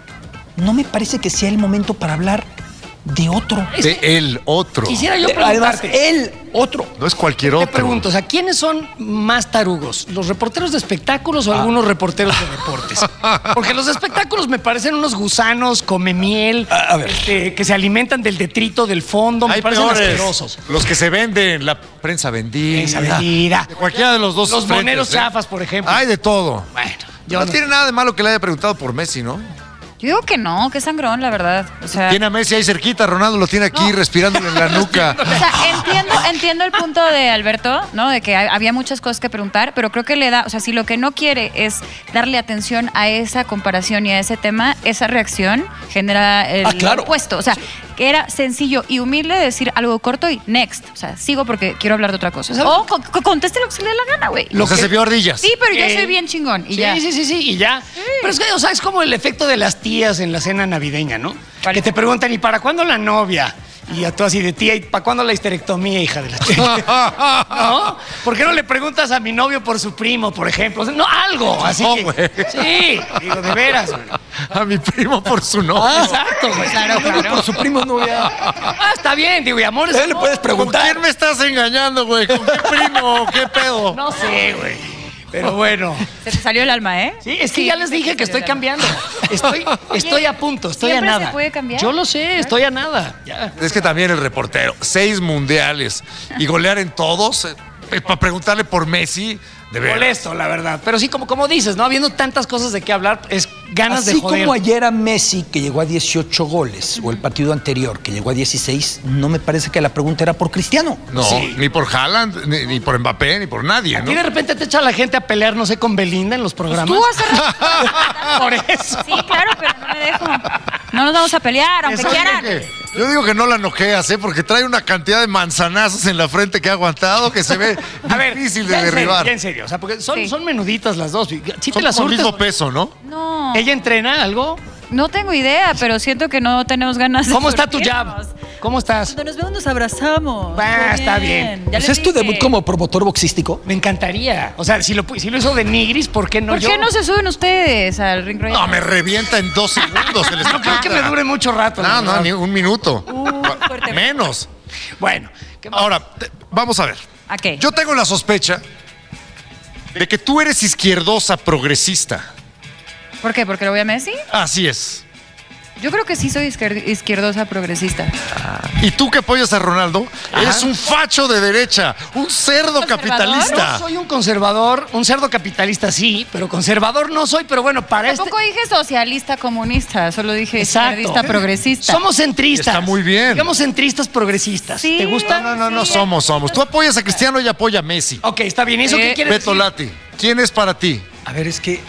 No me parece que sea el momento para hablar de otro. De el otro. Quisiera yo de, además, preguntarte. el otro. No es cualquier Te otro. Te pregunto, o sea, ¿quiénes son más tarugos? ¿Los reporteros de espectáculos o ah. algunos reporteros de deportes? Porque los de espectáculos me parecen unos gusanos come miel, a, a ver. Este, que se alimentan del detrito, del fondo, Hay me parecen peores. asquerosos. Los que se venden, la prensa vendida. Prensa vendida. De cualquiera de los dos Los frentes, moneros ¿eh? chafas, por ejemplo. Hay de todo. Bueno, yo no, no tiene nada de malo que le haya preguntado por Messi, ¿no? Yo digo que no, que sangrón, la verdad. O sea, tiene a Messi ahí cerquita, Ronaldo lo tiene aquí no. respirándole en la nuca. O sea, entiendo, entiendo el punto de Alberto, ¿no? De que había muchas cosas que preguntar, pero creo que le da, o sea, si lo que no quiere es darle atención a esa comparación y a ese tema, esa reacción genera el ah, claro. opuesto. O sea, que era sencillo y humilde decir algo corto y next. O sea, sigo porque quiero hablar de otra cosa. O co co conteste lo que se le dé la gana, güey. Lo que se vio ardillas. Sí, pero ya eh, soy bien chingón. Y sí, ya. sí, sí, sí, y ya. Sí. Pero es que, o sea, es como el efecto de las tías en la cena navideña, ¿no? Que te preguntan, ¿y para cuándo la novia? Y a tú así de tía, ¿y para cuándo la histerectomía, hija de la chica? ¿No? ¿Por qué no le preguntas a mi novio por su primo, por ejemplo? O sea, no, algo. Así no, que, güey. Sí, digo, de veras, güey. A mi primo por su novio. Ah, exacto, güey. Claro, claro. Por su primo novia. Ah, está bien, digo, y amor es amor. Le puedes preguntar. ¿Con quién me estás engañando, güey? ¿Con qué primo? ¿Qué pedo? No sé, güey. Pero bueno. Se te salió el alma, ¿eh? Sí, es que sí, ya les dije que estoy cambiando. Estoy, estoy a punto, estoy a nada. ¿Se puede cambiar? Yo lo sé, estoy a nada. Ya. Es que también el reportero, seis mundiales y golear en todos, eh, para preguntarle por Messi, de verdad. Molesto, la verdad. Pero sí, como, como dices, ¿no? Habiendo tantas cosas de qué hablar, es ganas Así de joder. como ayer a Messi, que llegó a dieciocho goles, o el partido anterior, que llegó a dieciséis, no me parece que la pregunta era por Cristiano. No, sí. ni por Haaland, ni, ni por Mbappé, ni por nadie, ¿no? Y de repente te echa la gente a pelear, no sé, con Belinda en los programas. Pues tú vas a... Por eso. Sí, claro, pero no me dejo. No nos vamos a pelear, aunque Eso quieran. Que, yo digo que no la noqueas, ¿eh? Porque trae una cantidad de manzanazos en la frente que ha aguantado que se ve a ver, difícil de ya derribar. En serio, ya en serio. O sea, porque son, Sí. son menuditas las dos. ¿Sí Son te las como el surtes? mismo peso, ¿no? No. ¿Ella entrena algo? No tengo idea, pero siento que no tenemos ganas de ¿Cómo está tu surtirnos. jab? ¿Cómo estás? Cuando nos vemos nos abrazamos. Ah, está bien. Ya ¿Pues les es tu dije. debut como promotor boxístico? Me encantaría. O sea, si lo, si lo hizo de Nigris, ¿por qué no ¿Por yo? qué no se suben ustedes al ring royal? No, me revienta en dos segundos. El No creo que me dure mucho rato. No, no, ni un minuto. Uh, fuerte. Menos. Bueno. Ahora, te- vamos a ver. ¿A qué? Yo tengo la sospecha de que tú eres izquierdosa progresista. ¿Por qué? ¿Porque lo voy a Messi? Así es. Yo creo que sí soy izquier- izquierdosa progresista. ¿Y tú que apoyas a Ronaldo? Ajá. Eres un facho de derecha, un cerdo capitalista. No soy un conservador, un cerdo capitalista sí, pero conservador no soy, pero bueno, para este... Tampoco dije socialista comunista, solo dije Exacto. izquierdista progresista. Somos centristas. Está muy bien. Digamos centristas progresistas. Sí. ¿Te gusta? No, no, no, no somos, somos. Tú apoyas a Cristiano y apoya a Messi. Ok, está bien. ¿Eso Eh, qué quiere Beto decir? Lati, ¿quién es para ti? A ver, es que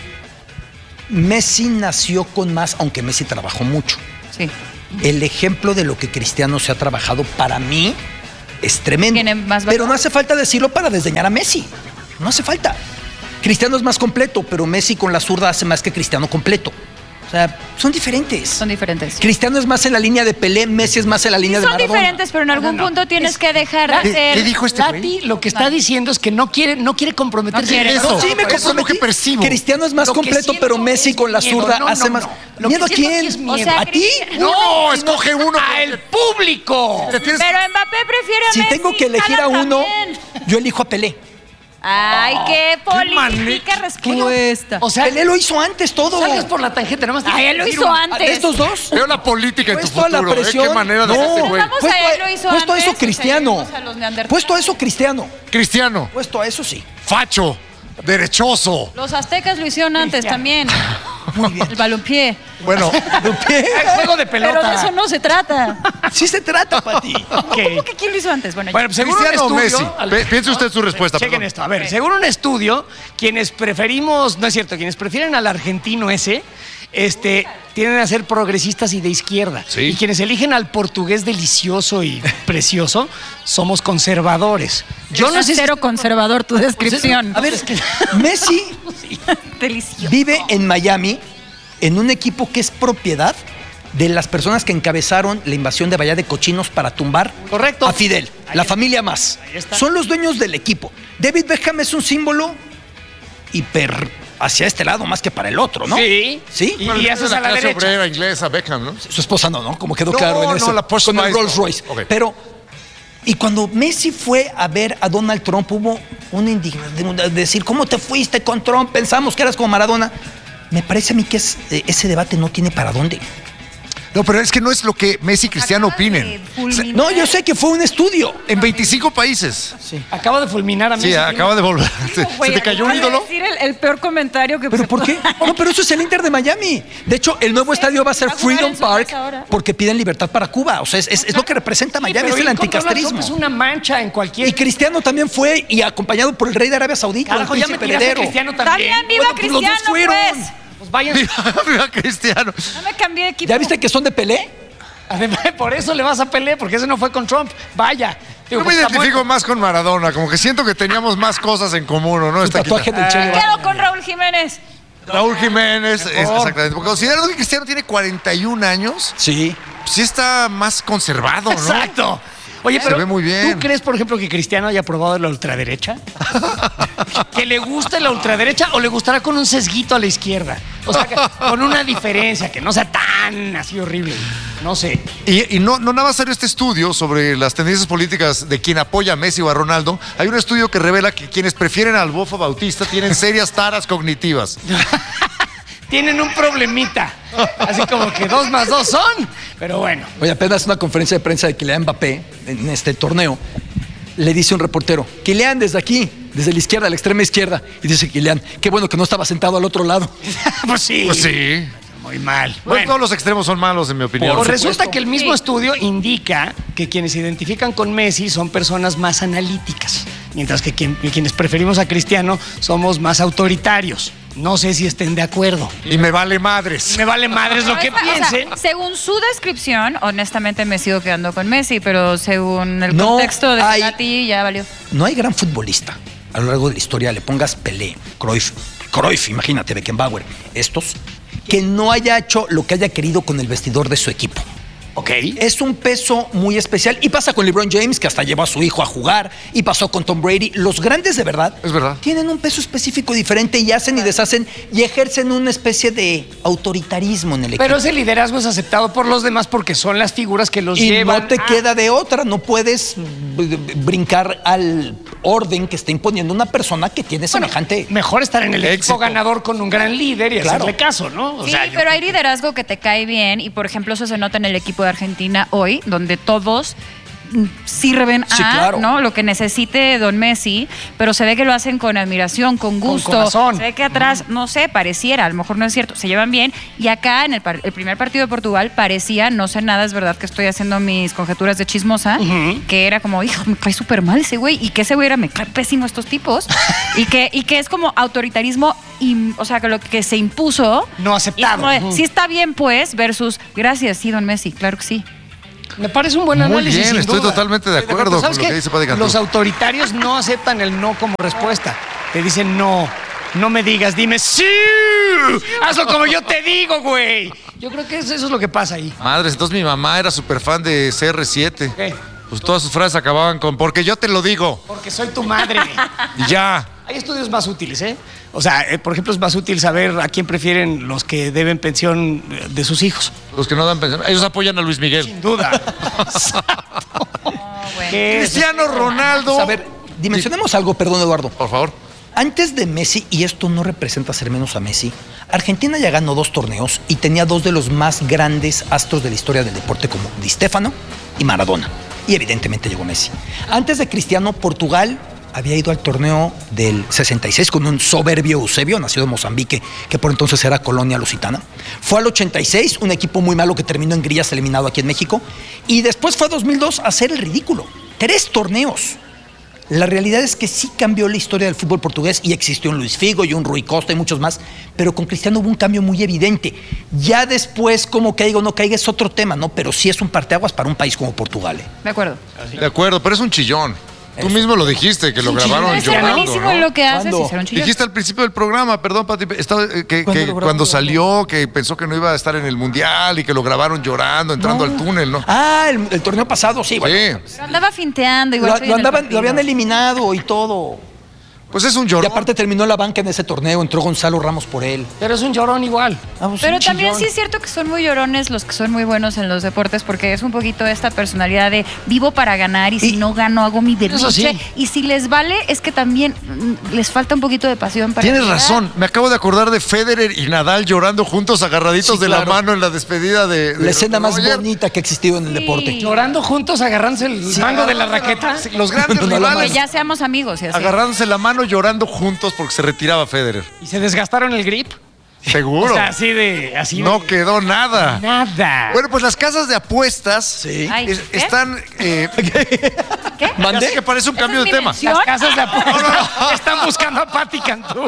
Messi nació con más, aunque Messi trabajó mucho. Sí. El ejemplo de lo que Cristiano se ha trabajado para mí es tremendo. ¿Tiene más valor? Pero no hace falta decirlo para desdeñar a Messi. No hace falta. Cristiano es más completo, pero Messi con la zurda hace más que Cristiano completo. O sea, son diferentes. Son diferentes. Cristiano es más en la línea de Pelé, Messi es más en la línea de Son Maradona. diferentes, pero en algún No, no, punto tienes es- que dejar de ¿Qué- ser... ¿Qué dijo este güey? Lati lo que está diciendo es que no quiere, no quiere comprometerse. No quiere. en Eso eso. sí, me Eso es lo comprometí. que percibo. Cristiano es más Lo que completo, siento pero Messi es con la miedo. zurda No, hace no, más. no. Lo ¿Miedo a que siento quién? aquí es O miedo. sea, ¿A ti? Cristi- No, escoge uno. ¡A el público! Te tienes- Pero Mbappé prefiere a Si Messi. tengo que elegir a Haaland uno, también. yo elijo a Pelé. Ay, qué política manera. respuesta. O sea, Pelé lo hizo antes todo. salgas por la tangente, nada más. Ay, él lo hizo antes. ¿Estos dos? Veo la política en tu Puesto a la futuro. ¿eh? presión. Qué manera de No. este güey. Vamos Puesto a a- él lo hizo puesto a antes, eso o sea, Cristiano. vimos a los neandertales. Puesto a eso Cristiano. Cristiano, Puesto a eso sí. facho, derechoso. Los aztecas lo hicieron antes también. Muy bien. El balompié. Bueno, Es juego de pelota. Pero de eso no se trata. Sí se trata, Pati. ¿Cómo que quién lo hizo antes? Bueno, Bueno, pues según un ¿Cristiano o estudio... Messi? al- Pe- piense usted su respuesta. Chequen perdón. esto. A ver, según un estudio, quienes preferimos, no es cierto, quienes prefieren al argentino ese, este, tienden a ser progresistas y de izquierda. Sí. Y quienes eligen al portugués delicioso y precioso, somos conservadores. Yo no sé si... cero conservador tu descripción. A ver, Messi Delicioso. vive en Miami en un equipo que es propiedad de las personas que encabezaron la invasión de Bahía de Cochinos para tumbar Correcto. a Fidel, la familia más. Ahí está. Son los dueños del equipo. David Beckham es un símbolo hiper hacia este lado más que para el otro, ¿no? Sí. ¿Sí? Y, Bueno, y es haces la a la clase derecha. obrera inglesa, Beckham, ¿no? Su esposa no, ¿no? Como quedó No, claro en no, eso. la Porsche con el Spice, Rolls no. Royce. Ok. Pero, y cuando Messi fue a ver a Donald Trump, hubo una indignación de decir, ¿cómo te fuiste con Trump? Pensamos que eras como Maradona. Me parece a mí que es, eh, ese debate no tiene para dónde. No, pero es que no es lo que Messi y Cristiano opinen. No, yo sé que fue un estudio. En veinticinco países. Acaba de fulminar a Messi. Sí, acaba de volver. ¿Se, se te cayó un ídolo? decir el, el peor comentario que... ¿Pero por qué? No, pero eso es el Inter de Miami. De hecho, el nuevo estadio va a ser va a jugar Freedom en su Park casa ahora. porque piden libertad para Cuba. O sea, es, es- es lo que representa Miami, es el anticastrismo. Es una mancha en cualquier... Y Cristiano también fue y acompañado por el rey de Arabia Saudita, Carajo, el ya me príncipe tiraste a heredero. Cristiano también. También viva Bueno, pues los dos Cristiano, fueron. pues. Pues vayan. Viva, viva Cristiano. No me cambié de equipo. ¿Ya viste que son de Pelé? Además, por eso le vas a Pelé, porque ese no fue con Trump. Vaya. Digo, Yo me pues, está identifico muerto. más con Maradona, como que siento que teníamos más cosas en común, ¿o no? Su Está tatuaje quita- del Che Guevara. Quedo con Raúl Jiménez. Raúl Jiménez, es- Mejor. exactamente. Porque considerando que Cristiano tiene cuarenta y un años, Sí. sí está más conservado, ¿no? Exacto. Oye, Se pero ve muy bien. ¿tú crees, por ejemplo, que Cristiano haya probado la ultraderecha? ¿Que le guste la ultraderecha o le gustará con un sesguito a la izquierda? O sea, que- con una diferencia, que no sea tan así horrible. No sé. Y, y no, no nada más salió este estudio sobre las tendencias políticas de quien apoya a Messi o a Ronaldo. Hay un estudio que revela que quienes prefieren al Bofo Bautista tienen serias taras cognitivas. Tienen un problemita. Así como que dos más dos son. Pero bueno. Oye, apenas una conferencia de prensa de Kylian Mbappé en este torneo. Le dice un reportero, Kylian, desde aquí, desde la izquierda, la extrema izquierda. Y dice Kylian, qué bueno que no estaba sentado al otro lado. Pues sí. Pues sí. Muy mal. Bueno, Bueno. todos los extremos son malos, en mi opinión. Pues resulta que el mismo Sí. estudio indica que quienes se identifican con Messi son personas más analíticas, mientras que quien- quienes preferimos a Cristiano somos más autoritarios. No sé si estén de acuerdo. Y me vale madres. Me vale madres lo No, que es- o sea, piensen. según su descripción, honestamente me sigo quedando con Messi, pero según el No contexto de hay- Gatti ya valió. No hay gran futbolista a lo largo de la historia, le pongas Pelé, Cruyff, Cruyff, imagínate, Beckenbauer, estos, que no haya hecho lo que haya querido con el vestidor de su equipo. Ok. Es un peso muy especial. Y pasa con LeBron James, que hasta llevó a su hijo a jugar. Y pasó con Tom Brady. Los grandes de verdad, es verdad, tienen un peso específico diferente y hacen y deshacen y ejercen una especie de autoritarismo en el equipo. Pero ese liderazgo es aceptado por los demás porque son las figuras que los y llevan. no te a... queda de otra. No puedes brincar al orden que está imponiendo una persona que tiene semejante... Bueno, mejor estar en el éxito. equipo ganador con un gran líder y claro. hacerle caso, ¿no? O sí, sea, yo... pero hay liderazgo que te cae bien y, por ejemplo, eso se nota en el equipo de Argentina hoy, donde todos sirven a sí, claro. ¿no? lo que necesite Don Messi, pero se ve que lo hacen con admiración, con gusto. Con corazón. Se ve que atrás, no sé, pareciera, a lo mejor no es cierto, se llevan bien. Y acá, en el, par el primer partido de Portugal, parecía, no sé nada, es verdad que estoy haciendo mis conjeturas de chismosa, uh-huh. que era como, hijo, me cae súper mal ese güey, y que ese güey era, me cae pésimo estos tipos, y, que, y que es como autoritarismo, y, o sea, que lo que se impuso. No aceptado. De, uh-huh. Sí está bien, pues, versus, gracias, sí, Don Messi, claro que sí. Me parece un buen análisis. Muy bien, sin estoy duda. totalmente de acuerdo con lo que dice Padre Cantú. Los autoritarios no aceptan el no como respuesta. Te dicen no, no me digas, dime sí. Hazlo como yo te digo, güey. Yo creo que eso, eso es lo que pasa ahí. Madres, entonces mi mamá era súper fan de C R siete. ¿Qué? Pues todas sus frases acababan con porque yo te lo digo. Porque soy tu madre. Y ya. Hay estudios más útiles, ¿eh? O sea, eh, por ejemplo, es más útil saber a quién prefieren los que deben pensión de sus hijos. Los que no dan pensión. Ellos apoyan a Luis Miguel. Sin duda. Oh, bueno. Cristiano Ronaldo. Pues, a ver, dimensionemos algo, perdón, Eduardo. Por favor. Antes de Messi, y esto no representa ser menos a Messi, Argentina ya ganó dos torneos y tenía dos de los más grandes astros de la historia del deporte como Di Stéfano y Maradona. Y evidentemente llegó Messi. Antes de Cristiano, Portugal había ido al torneo del sesenta y seis con un soberbio Eusebio, nacido en Mozambique, que por entonces era colonia lusitana. Fue al ochenta y seis, un equipo muy malo que terminó en grillas eliminado aquí en México. Y después fue a dos mil dos a hacer el ridículo. Tres torneos. La realidad es que sí cambió la historia del fútbol portugués y existió un Luis Figo y un Rui Costa y muchos más, pero con Cristiano hubo un cambio muy evidente. Ya después, como caiga o no caiga, es otro tema, ¿no? Pero sí es un parteaguas para un país como Portugal. ¿eh? De acuerdo. De acuerdo, pero es un chillón. Tú mismo lo dijiste, que lo Sí, grabaron es llorando, buenísimo ¿no? lo que haces ¿Cuándo? y será un chillón. Dijiste al principio del programa, perdón, Pati, estaba, eh, que, que cuando salió, que pensó que no iba a estar en el Mundial y que lo grabaron llorando, entrando No. al túnel, ¿no? Ah, el, el torneo pasado, sí, bueno. Sí. Pero andaba finteando igual. Lo, estoy lo en el andaban- partido. lo habían eliminado y todo. Pues es un Y llorón. aparte terminó en la banca en ese torneo, entró Gonzalo Ramos por él. Pero es un llorón igual. Ah, pues, Pero un también chillón. sí es cierto que son muy llorones los que son muy buenos en los deportes, porque es un poquito esta personalidad de vivo para ganar y, si no gano hago mi berrinche. sí. Y si les vale, es que también mm, les falta un poquito de pasión para Tienes llegar. razón, me acabo de acordar de Federer y Nadal llorando juntos, agarraditos Sí, de claro. la mano en la despedida de... de La escena más Roger. bonita que ha existido en el Sí. deporte. Llorando juntos, agarrándose el mango de la raqueta. Los grandes No, no, no, Que rivales ya seamos amigos y así. agarrándose la mano llorando juntos porque se retiraba Federer. Y se desgastaron el grip. Seguro. O sea, así de... Así No de- quedó nada. Nada. Bueno, pues las casas de apuestas Sí. Ay, es- ¿qué? están... eh, ¿Qué? ¿Mandé? Que parece un ¿Esa cambio es de mi tema. mención? Las casas de apuestas están buscando a Pati Cantú.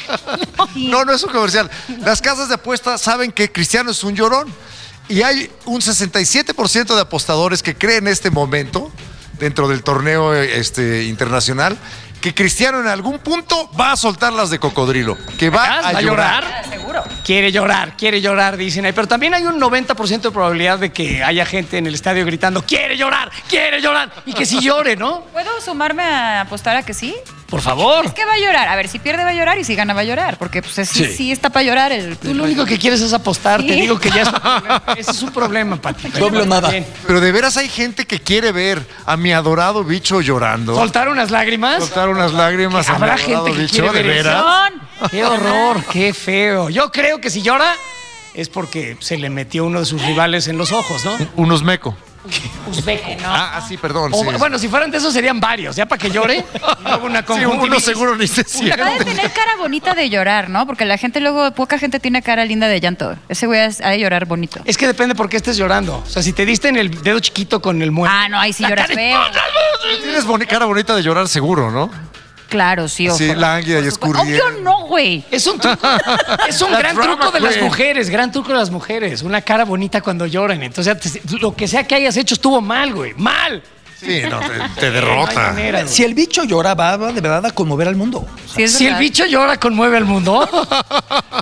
No, no es un comercial. Las casas de apuestas saben que Cristiano es un llorón. Y hay un sesenta y siete por ciento de apostadores que creen en este momento, dentro del torneo este, internacional, que Cristiano en algún punto va a soltar las de cocodrilo, que va ¿Va a, a llorar. llorar? Seguro. Quiere llorar, quiere llorar, dicen ahí. Pero también hay un noventa por ciento de probabilidad de que haya gente en el estadio gritando, quiere llorar, quiere llorar. Y que sí llore, ¿no? ¿Puedo sumarme a apostar a que sí? Por favor. Es que va a llorar. A ver, si pierde va a llorar y si gana va a llorar. Porque pues sí, Sí. sí está para llorar el... Tú lo único que quieres es apostar. Sí. Te digo que ya es un problema. Ese es un problema, Pati. Doble o nada. Bien. Pero de veras hay gente que quiere ver a mi adorado bicho llorando. ¿Soltar unas lágrimas? Soltar unas lágrimas a mi Habrá adorado gente que bicho, quiere ¿de ver eso. veras? Qué horror, qué feo. Yo creo que si llora es porque se le metió uno de sus rivales en los ojos, ¿no? Un usmeco. Uzbeco. Ah, ah, sí, perdón. O, sí. bueno, si fueran de esos serían varios, ya para que llore. Y luego una Sí, conjuntivitis. uno seguro ni se Ha siente. de tener cara bonita de llorar, ¿no? Porque la gente luego, poca gente tiene cara linda de llanto. Ese güey ha de llorar bonito. Es que depende por qué estés llorando. O sea, si te diste en el dedo chiquito con el muerto. Ah, no, ahí sí lloras feo. Tienes boni- cara bonita de llorar seguro, ¿no? Claro, sí, ojo. Sí, lánguida y escurriendo. Obvio no, güey. Es un truco, es un La gran drama truco de las queen. mujeres, gran truco de las mujeres. Una cara bonita cuando lloran. Entonces, te- lo que sea que hayas hecho estuvo mal, güey. ¡Mal! Sí, no, te, te No hay derrota. manera, güey. Si el bicho llora, va, va de verdad a conmover al mundo. Sí, es Si el verdad. bicho llora, conmueve al mundo.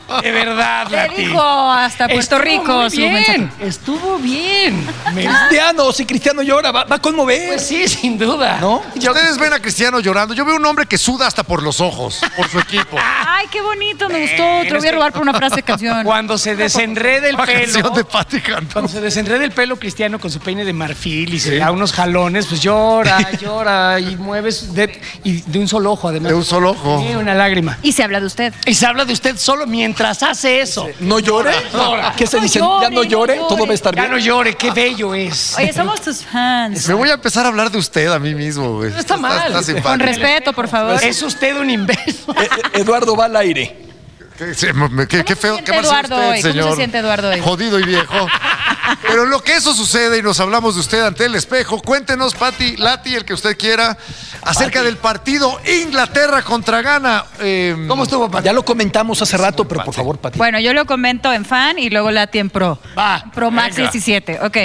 De verdad, Le Lati. dijo hasta Puerto Estuvo Rico muy su bien, mensaje. estuvo bien. Me- Cristiano, si Cristiano llora, va, va a conmover. Pues sí, sin duda. ¿No? Ustedes ven a Cristiano llorando. Yo veo un hombre que suda hasta por los ojos, por su equipo. Ay, qué bonito, me gustó. Te lo voy a robar por una frase de canción. Cuando se desenrede el La pelo. canción de Patti Cantú. Cuando se desenreda el pelo Cristiano con su peine de marfil y se da unos jalones, pues llora, llora y mueves de, y de un solo ojo, además. De un solo ojo. Sí, una lágrima. Y se habla de usted. Y se habla de usted solo mientras hace eso. ¿No llore? Llora. ¿Qué se No dice? llore, ¿Ya no llore? no ¿Todo llore. va a estar Ya bien? no llore, qué bello es. Oye, somos tus fans. Me voy a empezar a hablar de usted a mí mismo, güey. No está mal. Está simpático. Con respeto, por favor. Es usted un imbécil. Eh, eh, Eduardo va al aire. Qué, sí, me- qué- qué feo. siente ¿Qué pasó Eduardo usted, hoy? ¿Cómo señor? se siente Eduardo hoy? Jodido y viejo. Pero en lo que eso sucede y nos hablamos de usted ante el espejo, cuéntenos, Pati, Lati, el que usted quiera, acerca Pati. del partido Inglaterra contra Ghana. Eh, ¿Cómo estuvo, Pati? Ya lo comentamos hace rato, pero por favor, Pati. Bueno, yo lo comento en fan y luego Lati en pro. Va, Pro Max venga. diecisiete, ok.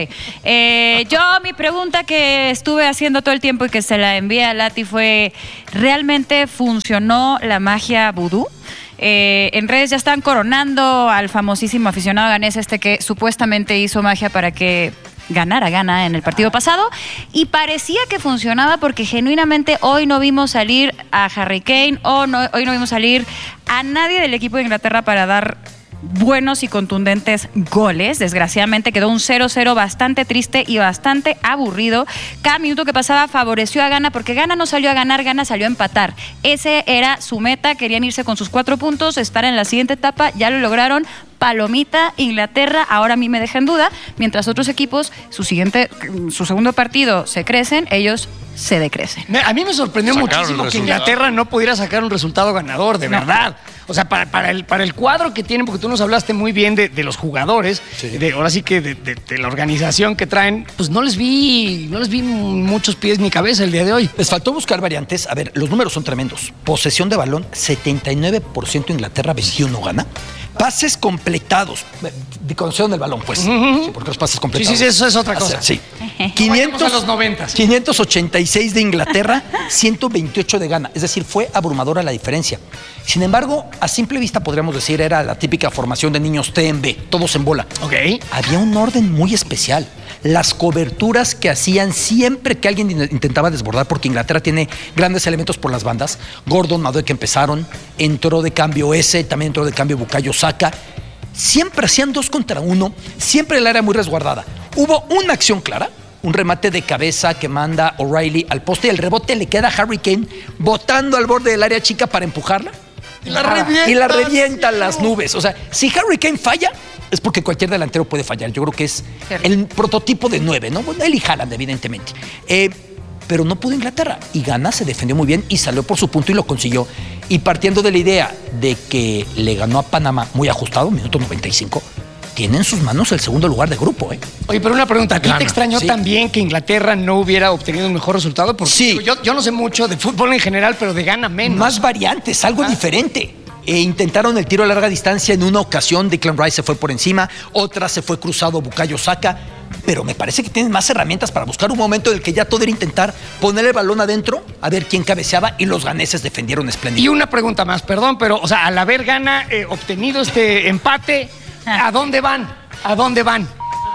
Eh, yo, mi pregunta que estuve haciendo todo el tiempo y que se la envié a Lati fue, ¿realmente funcionó la magia vudú? Eh, en redes ya están coronando al famosísimo aficionado ganés este que supuestamente hizo magia para que ganara Ghana en el partido pasado y parecía que funcionaba porque genuinamente hoy no vimos salir a Harry Kane o no, hoy no vimos salir a nadie del equipo de Inglaterra para dar buenos y contundentes goles. Desgraciadamente quedó un cero cero bastante triste y bastante aburrido. Cada minuto que pasaba favoreció a Ghana porque Ghana no salió a ganar, Ghana salió a empatar. Ese era su meta, querían irse con sus cuatro puntos, estar en la siguiente etapa, ya lo lograron. Palomita, Inglaterra, ahora a mí me deja en duda, mientras otros equipos, su siguiente, su segundo partido se crecen, ellos se decrecen. Me- A mí me sorprendió Sacaron muchísimo el que resultado. Inglaterra no pudiera sacar un resultado ganador, de No. verdad. O sea, para, para, el, para el cuadro que tienen, porque tú nos hablaste muy bien de, de los jugadores, de, ahora sí que de, de- de la organización que traen, pues no les vi, no les vi muchos pies ni cabeza el día de hoy. Les faltó buscar variantes. A ver, los números son tremendos. Posesión de balón, setenta y nueve por ciento Inglaterra, veintiuno Ghana. Pases completados. De concesión del balón, pues. Sí, porque los pases completados. Sí, sí, sí, eso es otra O sea, cosa. sí. Vayamos quinientos, a los noventas. quinientos ochenta y seis de Inglaterra, ciento veintiocho de Ghana. Es decir, fue abrumadora la diferencia. Sin embargo, a simple vista podríamos decir era la típica formación de niños T en B, todos en bola. Ok. Había un orden muy especial. Las coberturas que hacían siempre que alguien in- intentaba desbordar, porque Inglaterra tiene grandes elementos por las bandas. Gordon, Madueke empezaron, entró de cambio ese, también entró de cambio Bukayo Saka. Siempre hacían dos contra uno, siempre el área muy resguardada. Hubo una acción clara, un remate de cabeza que manda O'Reilly al poste y el rebote le queda a Harry Kane botando al borde del área chica para empujarla. Y la revienta. Y la revienta a las nubes. O sea, si Harry Kane falla, es porque cualquier delantero puede fallar. Yo creo que es el prototipo de nueve, ¿no? Bueno, él y Haaland, evidentemente. Eh, pero no pudo Inglaterra. Y Ghana se defendió muy bien y salió por su punto y lo consiguió. Y partiendo de la idea de que le ganó a Panamá muy ajustado, minuto noventa y cinco, tiene en sus manos el segundo lugar de grupo, ¿eh? Oye, pero una pregunta, ¿a ti Gana, te extrañó sí. también que Inglaterra no hubiera obtenido un mejor resultado? Porque Sí. digo, yo, yo no sé mucho de fútbol en general, pero de Ghana menos. Más variantes, algo Ah. diferente. E intentaron el tiro a larga distancia en una ocasión, Declan Rice se fue por encima, otra se fue cruzado Bukayo Saka, pero me parece que tienen más herramientas para buscar un momento en el que ya todo era intentar poner el balón adentro, a ver quién cabeceaba, y los ganeses defendieron Y espléndido. una pregunta más, perdón, pero, o sea, al haber Ghana eh, obtenido este empate, ¿a dónde van? ¿A dónde van?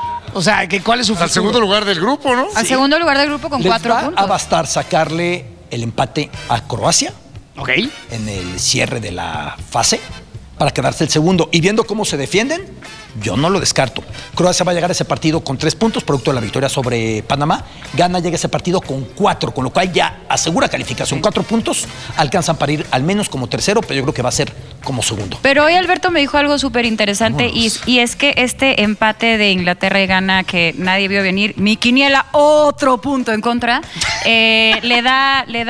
O sea, que ¿cuál es su Al futuro? segundo lugar del grupo, ¿no? Al segundo lugar del grupo con Les cuatro va puntos. a bastar sacarle el empate a Croacia Ok. en el cierre de la fase para quedarse el segundo. Y viendo cómo se defienden, yo no lo descarto. Croacia va a llegar a ese partido con tres puntos, producto de la victoria sobre Panamá. Ghana llega a ese partido con cuatro, con lo cual ya asegura calificación. Cuatro puntos alcanzan para ir al menos como tercero, pero yo creo que va a ser como segundo. Pero hoy Alberto me dijo algo súper interesante y, y es que este empate de Inglaterra y Ghana que nadie vio venir, mi quiniela, otro punto en contra, eh, le da, le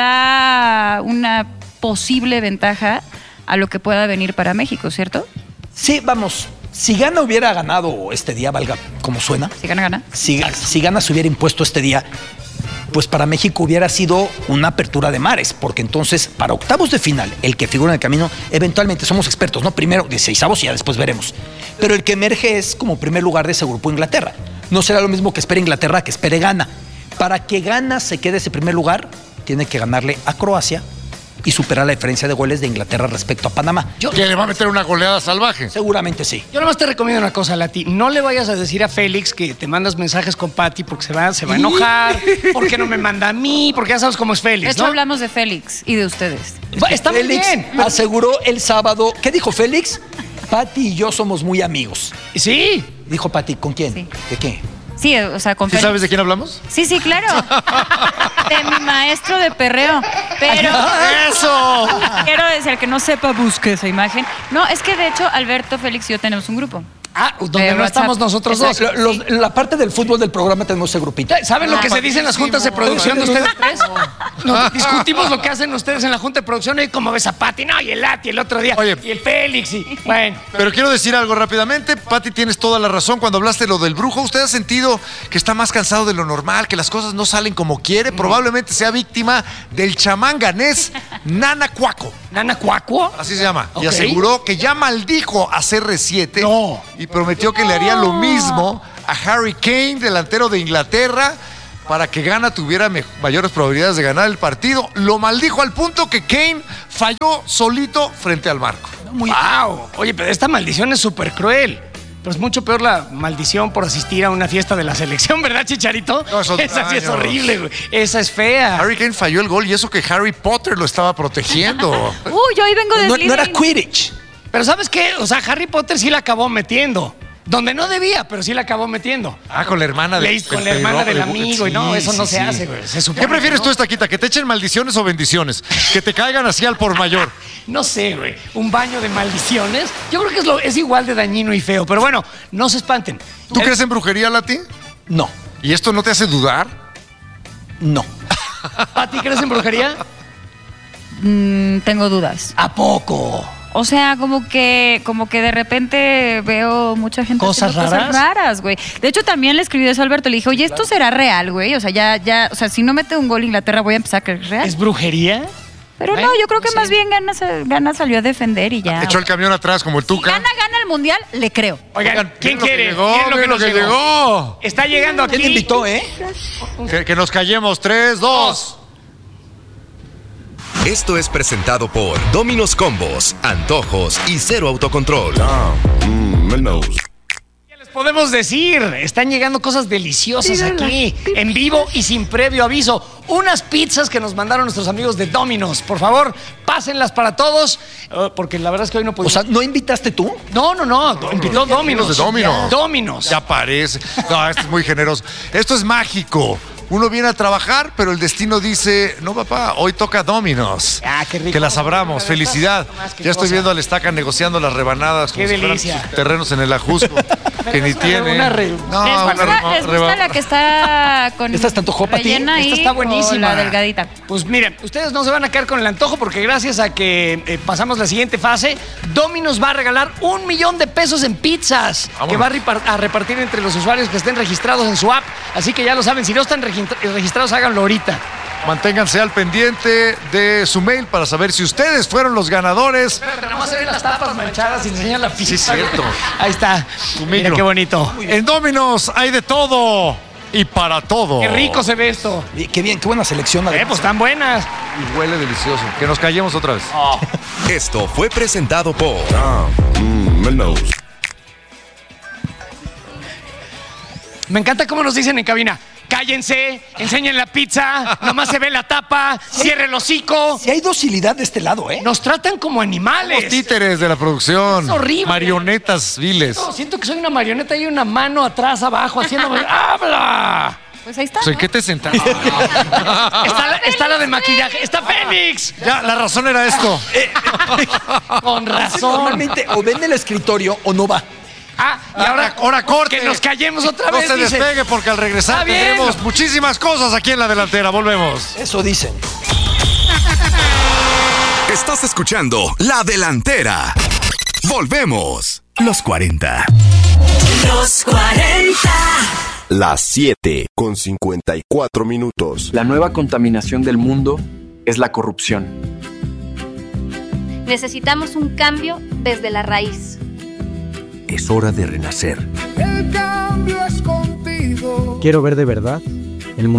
da una posible ventaja a lo que pueda venir para México, ¿cierto? Sí, vamos. Si Ghana hubiera ganado este día, valga como suena, Si gana, gana. si, si Ghana se hubiera impuesto este día, pues para México hubiera sido una apertura de mares, porque entonces para octavos de final, el que figura en el camino, eventualmente somos expertos, ¿no? Primero dieciseisavos y ya después veremos. Pero el que emerge es como primer lugar de ese grupo Inglaterra. No será lo mismo que espere Inglaterra que espere Ghana. Para que Ghana se quede ese primer lugar, tiene que ganarle a Croacia y superar la diferencia de goles de Inglaterra respecto a Panamá. Yo, ¿Que le va a meter una goleada salvaje? Seguramente sí. Yo nomás te recomiendo una cosa, Lati. No le vayas a decir a Félix que te mandas mensajes con Patty porque se va, se va a enojar, porque no me manda a mí, porque ya sabes cómo es Félix, De hecho, ¿no? hablamos de Félix y de ustedes. Está muy Félix bien. aseguró el sábado. ¿Qué dijo Félix? Patty y yo somos muy amigos. Sí. Dijo Patty, ¿con quién? Sí. ¿De qué? Sí, o sea, con ¿Sí Félix. sabes de quién hablamos? Sí, sí, claro. De mi maestro de perreo. Pero. ¡Eso! Quiero decir, que no sepa, busque esa imagen. No, es que de hecho, Alberto, Félix y yo tenemos un grupo. Ah, donde De no WhatsApp. estamos nosotros dos. Exacto. Los- la parte del fútbol del programa tenemos ese grupito. ¿Saben lo que se dice en las juntas de producción de ustedes tres? Nos discutimos lo que hacen ustedes en la junta de producción y como ves a Pati, no, y el Lati el otro día, Oye. y el Félix, y bueno. Pero quiero decir algo rápidamente. Pati, tienes toda la razón. Cuando hablaste de lo del brujo, ¿usted ha sentido que está más cansado de lo normal, que las cosas no salen como quiere? Probablemente sea víctima del chamán ganés Nana Cuaco. ¿Nana Cuaco? Así se llama. Ok. Y aseguró que ya maldijo a C R siete No. y prometió que le haría lo mismo a Harry Kane, delantero de Inglaterra, para que Ghana tuviera me- mayores probabilidades de ganar el partido. Lo maldijo al punto que Kane falló solito frente al marco. Muy... ¡Wow! Oye, pero esta maldición es súper cruel. Pero es mucho peor la maldición por asistir a una fiesta de la selección, ¿verdad, Chicharito? No, esos Esa sí es daños. horrible, güey. Esa es fea. Harry Kane falló el gol y eso que Harry Potter lo estaba protegiendo. Uy, yo hoy vengo de No, no Slytherin. era Quidditch. Pero ¿sabes qué? O sea, Harry Potter sí la acabó metiendo. Donde no debía, pero sí la acabó metiendo. Ah, con la hermana de, Le hizo con la hermana del amigo y no, eso no se hace, güey. Se supone ¿Qué prefieres que tú, no. Estaquita? ¿Que te echen maldiciones o bendiciones? Que te caigan así al por mayor. No sé, güey. Un baño de maldiciones. Yo creo que es, lo, es igual de dañino y feo. Pero bueno, no se espanten. ¿Tú El- crees en brujería, Lati? No, ¿Y esto no te hace dudar? no. ¿A ti crees en brujería? Mm, tengo dudas. ¿A poco? O sea, como que, como que de repente veo mucha gente ¿Cosas haciendo raras? cosas raras, güey. De hecho, también le escribí eso a Alberto. Le dije, oye, ¿esto será real, güey? O sea, ya, ya, o sea, si no mete un gol Inglaterra, voy a empezar a creer que es real. ¿Es brujería? Pero Bueno, no, yo creo que sí. más bien Gana, se- Gana salió a defender y ya. Echó el camión atrás como el Si Tuca. Gana, gana el mundial, le creo. Oigan, Oigan, ¿quién miren lo que quiere? llegó, ¿Quién es lo que miren lo nos que llegó? llegó. Está llegando aquí. ¿Quién te invitó, eh? Que, que nos callemos. Tres, dos. Esto es presentado por Domino's Combos, Antojos y Cero Autocontrol. ¿Qué les podemos decir? Están llegando cosas deliciosas aquí, en vivo y sin previo aviso. Unas pizzas que nos mandaron nuestros amigos de Domino's. Por favor, pásenlas para todos, eh, porque la verdad es que hoy no O pudimos. sea, ¿no invitaste tú? no, no, no, do- invitó Domino's. de Domino's. Domino's. Ya parece. No, esto es muy generoso. Esto es mágico. Uno viene a trabajar, pero el destino dice, no papá, hoy toca Domino's. Ah, qué rico. Que las abramos, felicidad. Más que Ya estoy cosa. viendo al Estaca negociando las rebanadas. Qué como si fueran delicia. sus terrenos en el Ajusco, que ni una- tiene. una re- No, ¿Les una gusta, reba- les gusta reba- la que está con ¿Esta está antojó para ti? rellena ahí Esta está o buenísima. la delgadita? Pues miren, ustedes no se van a quedar con el antojo porque gracias a que eh, pasamos la siguiente fase, Domino's va a regalar un millón de pesos en pizzas Vámonos. que va a, repar- a repartir entre los usuarios que estén registrados en su app. Así que ya lo saben, si no están registr- registrados, háganlo ahorita. Manténganse al pendiente de su mail para saber si ustedes fueron los ganadores. Pero nomás se ven las tapas manchadas y enseñan la pizza. Sí, cierto. Ahí está. Tu Mira micro. qué bonito. En Domino's hay de todo y para todo. Qué rico se ve esto. Y qué bien, qué buena selección. Eh, además. pues están buenas. Y huele delicioso. Que nos callemos otra vez. Esto fue presentado por Me encanta cómo nos dicen en cabina. Cállense, enseñen la pizza, nomás se ve la tapa, cierre el hocico. Si hay docilidad de este lado, ¿eh? Nos tratan como animales. Los títeres de la producción. Es horrible. Marionetas viles. No, siento que soy una marioneta y una mano atrás, abajo, haciéndome. ¡Habla! Pues ahí está. Pues, ¿en qué te sentaste? Está la, está la de maquillaje. ¡Está Fénix! Ya, la razón era esto. Con razón. Normalmente o vende el escritorio o no va. Ah, y ahora, ahora corte. que nos callemos otra No vez. se dice. despegue porque al regresar Está bien. tendremos muchísimas cosas aquí en la delantera. Volvemos. Eso dicen. Estás escuchando La Delantera. Volvemos. Los cuarenta. Los cuarenta. Las siete con cincuenta y cuatro minutos. La nueva contaminación del mundo es la corrupción. Necesitamos un cambio desde la raíz. Es hora de renacer. El cambio es contigo. Quiero ver de verdad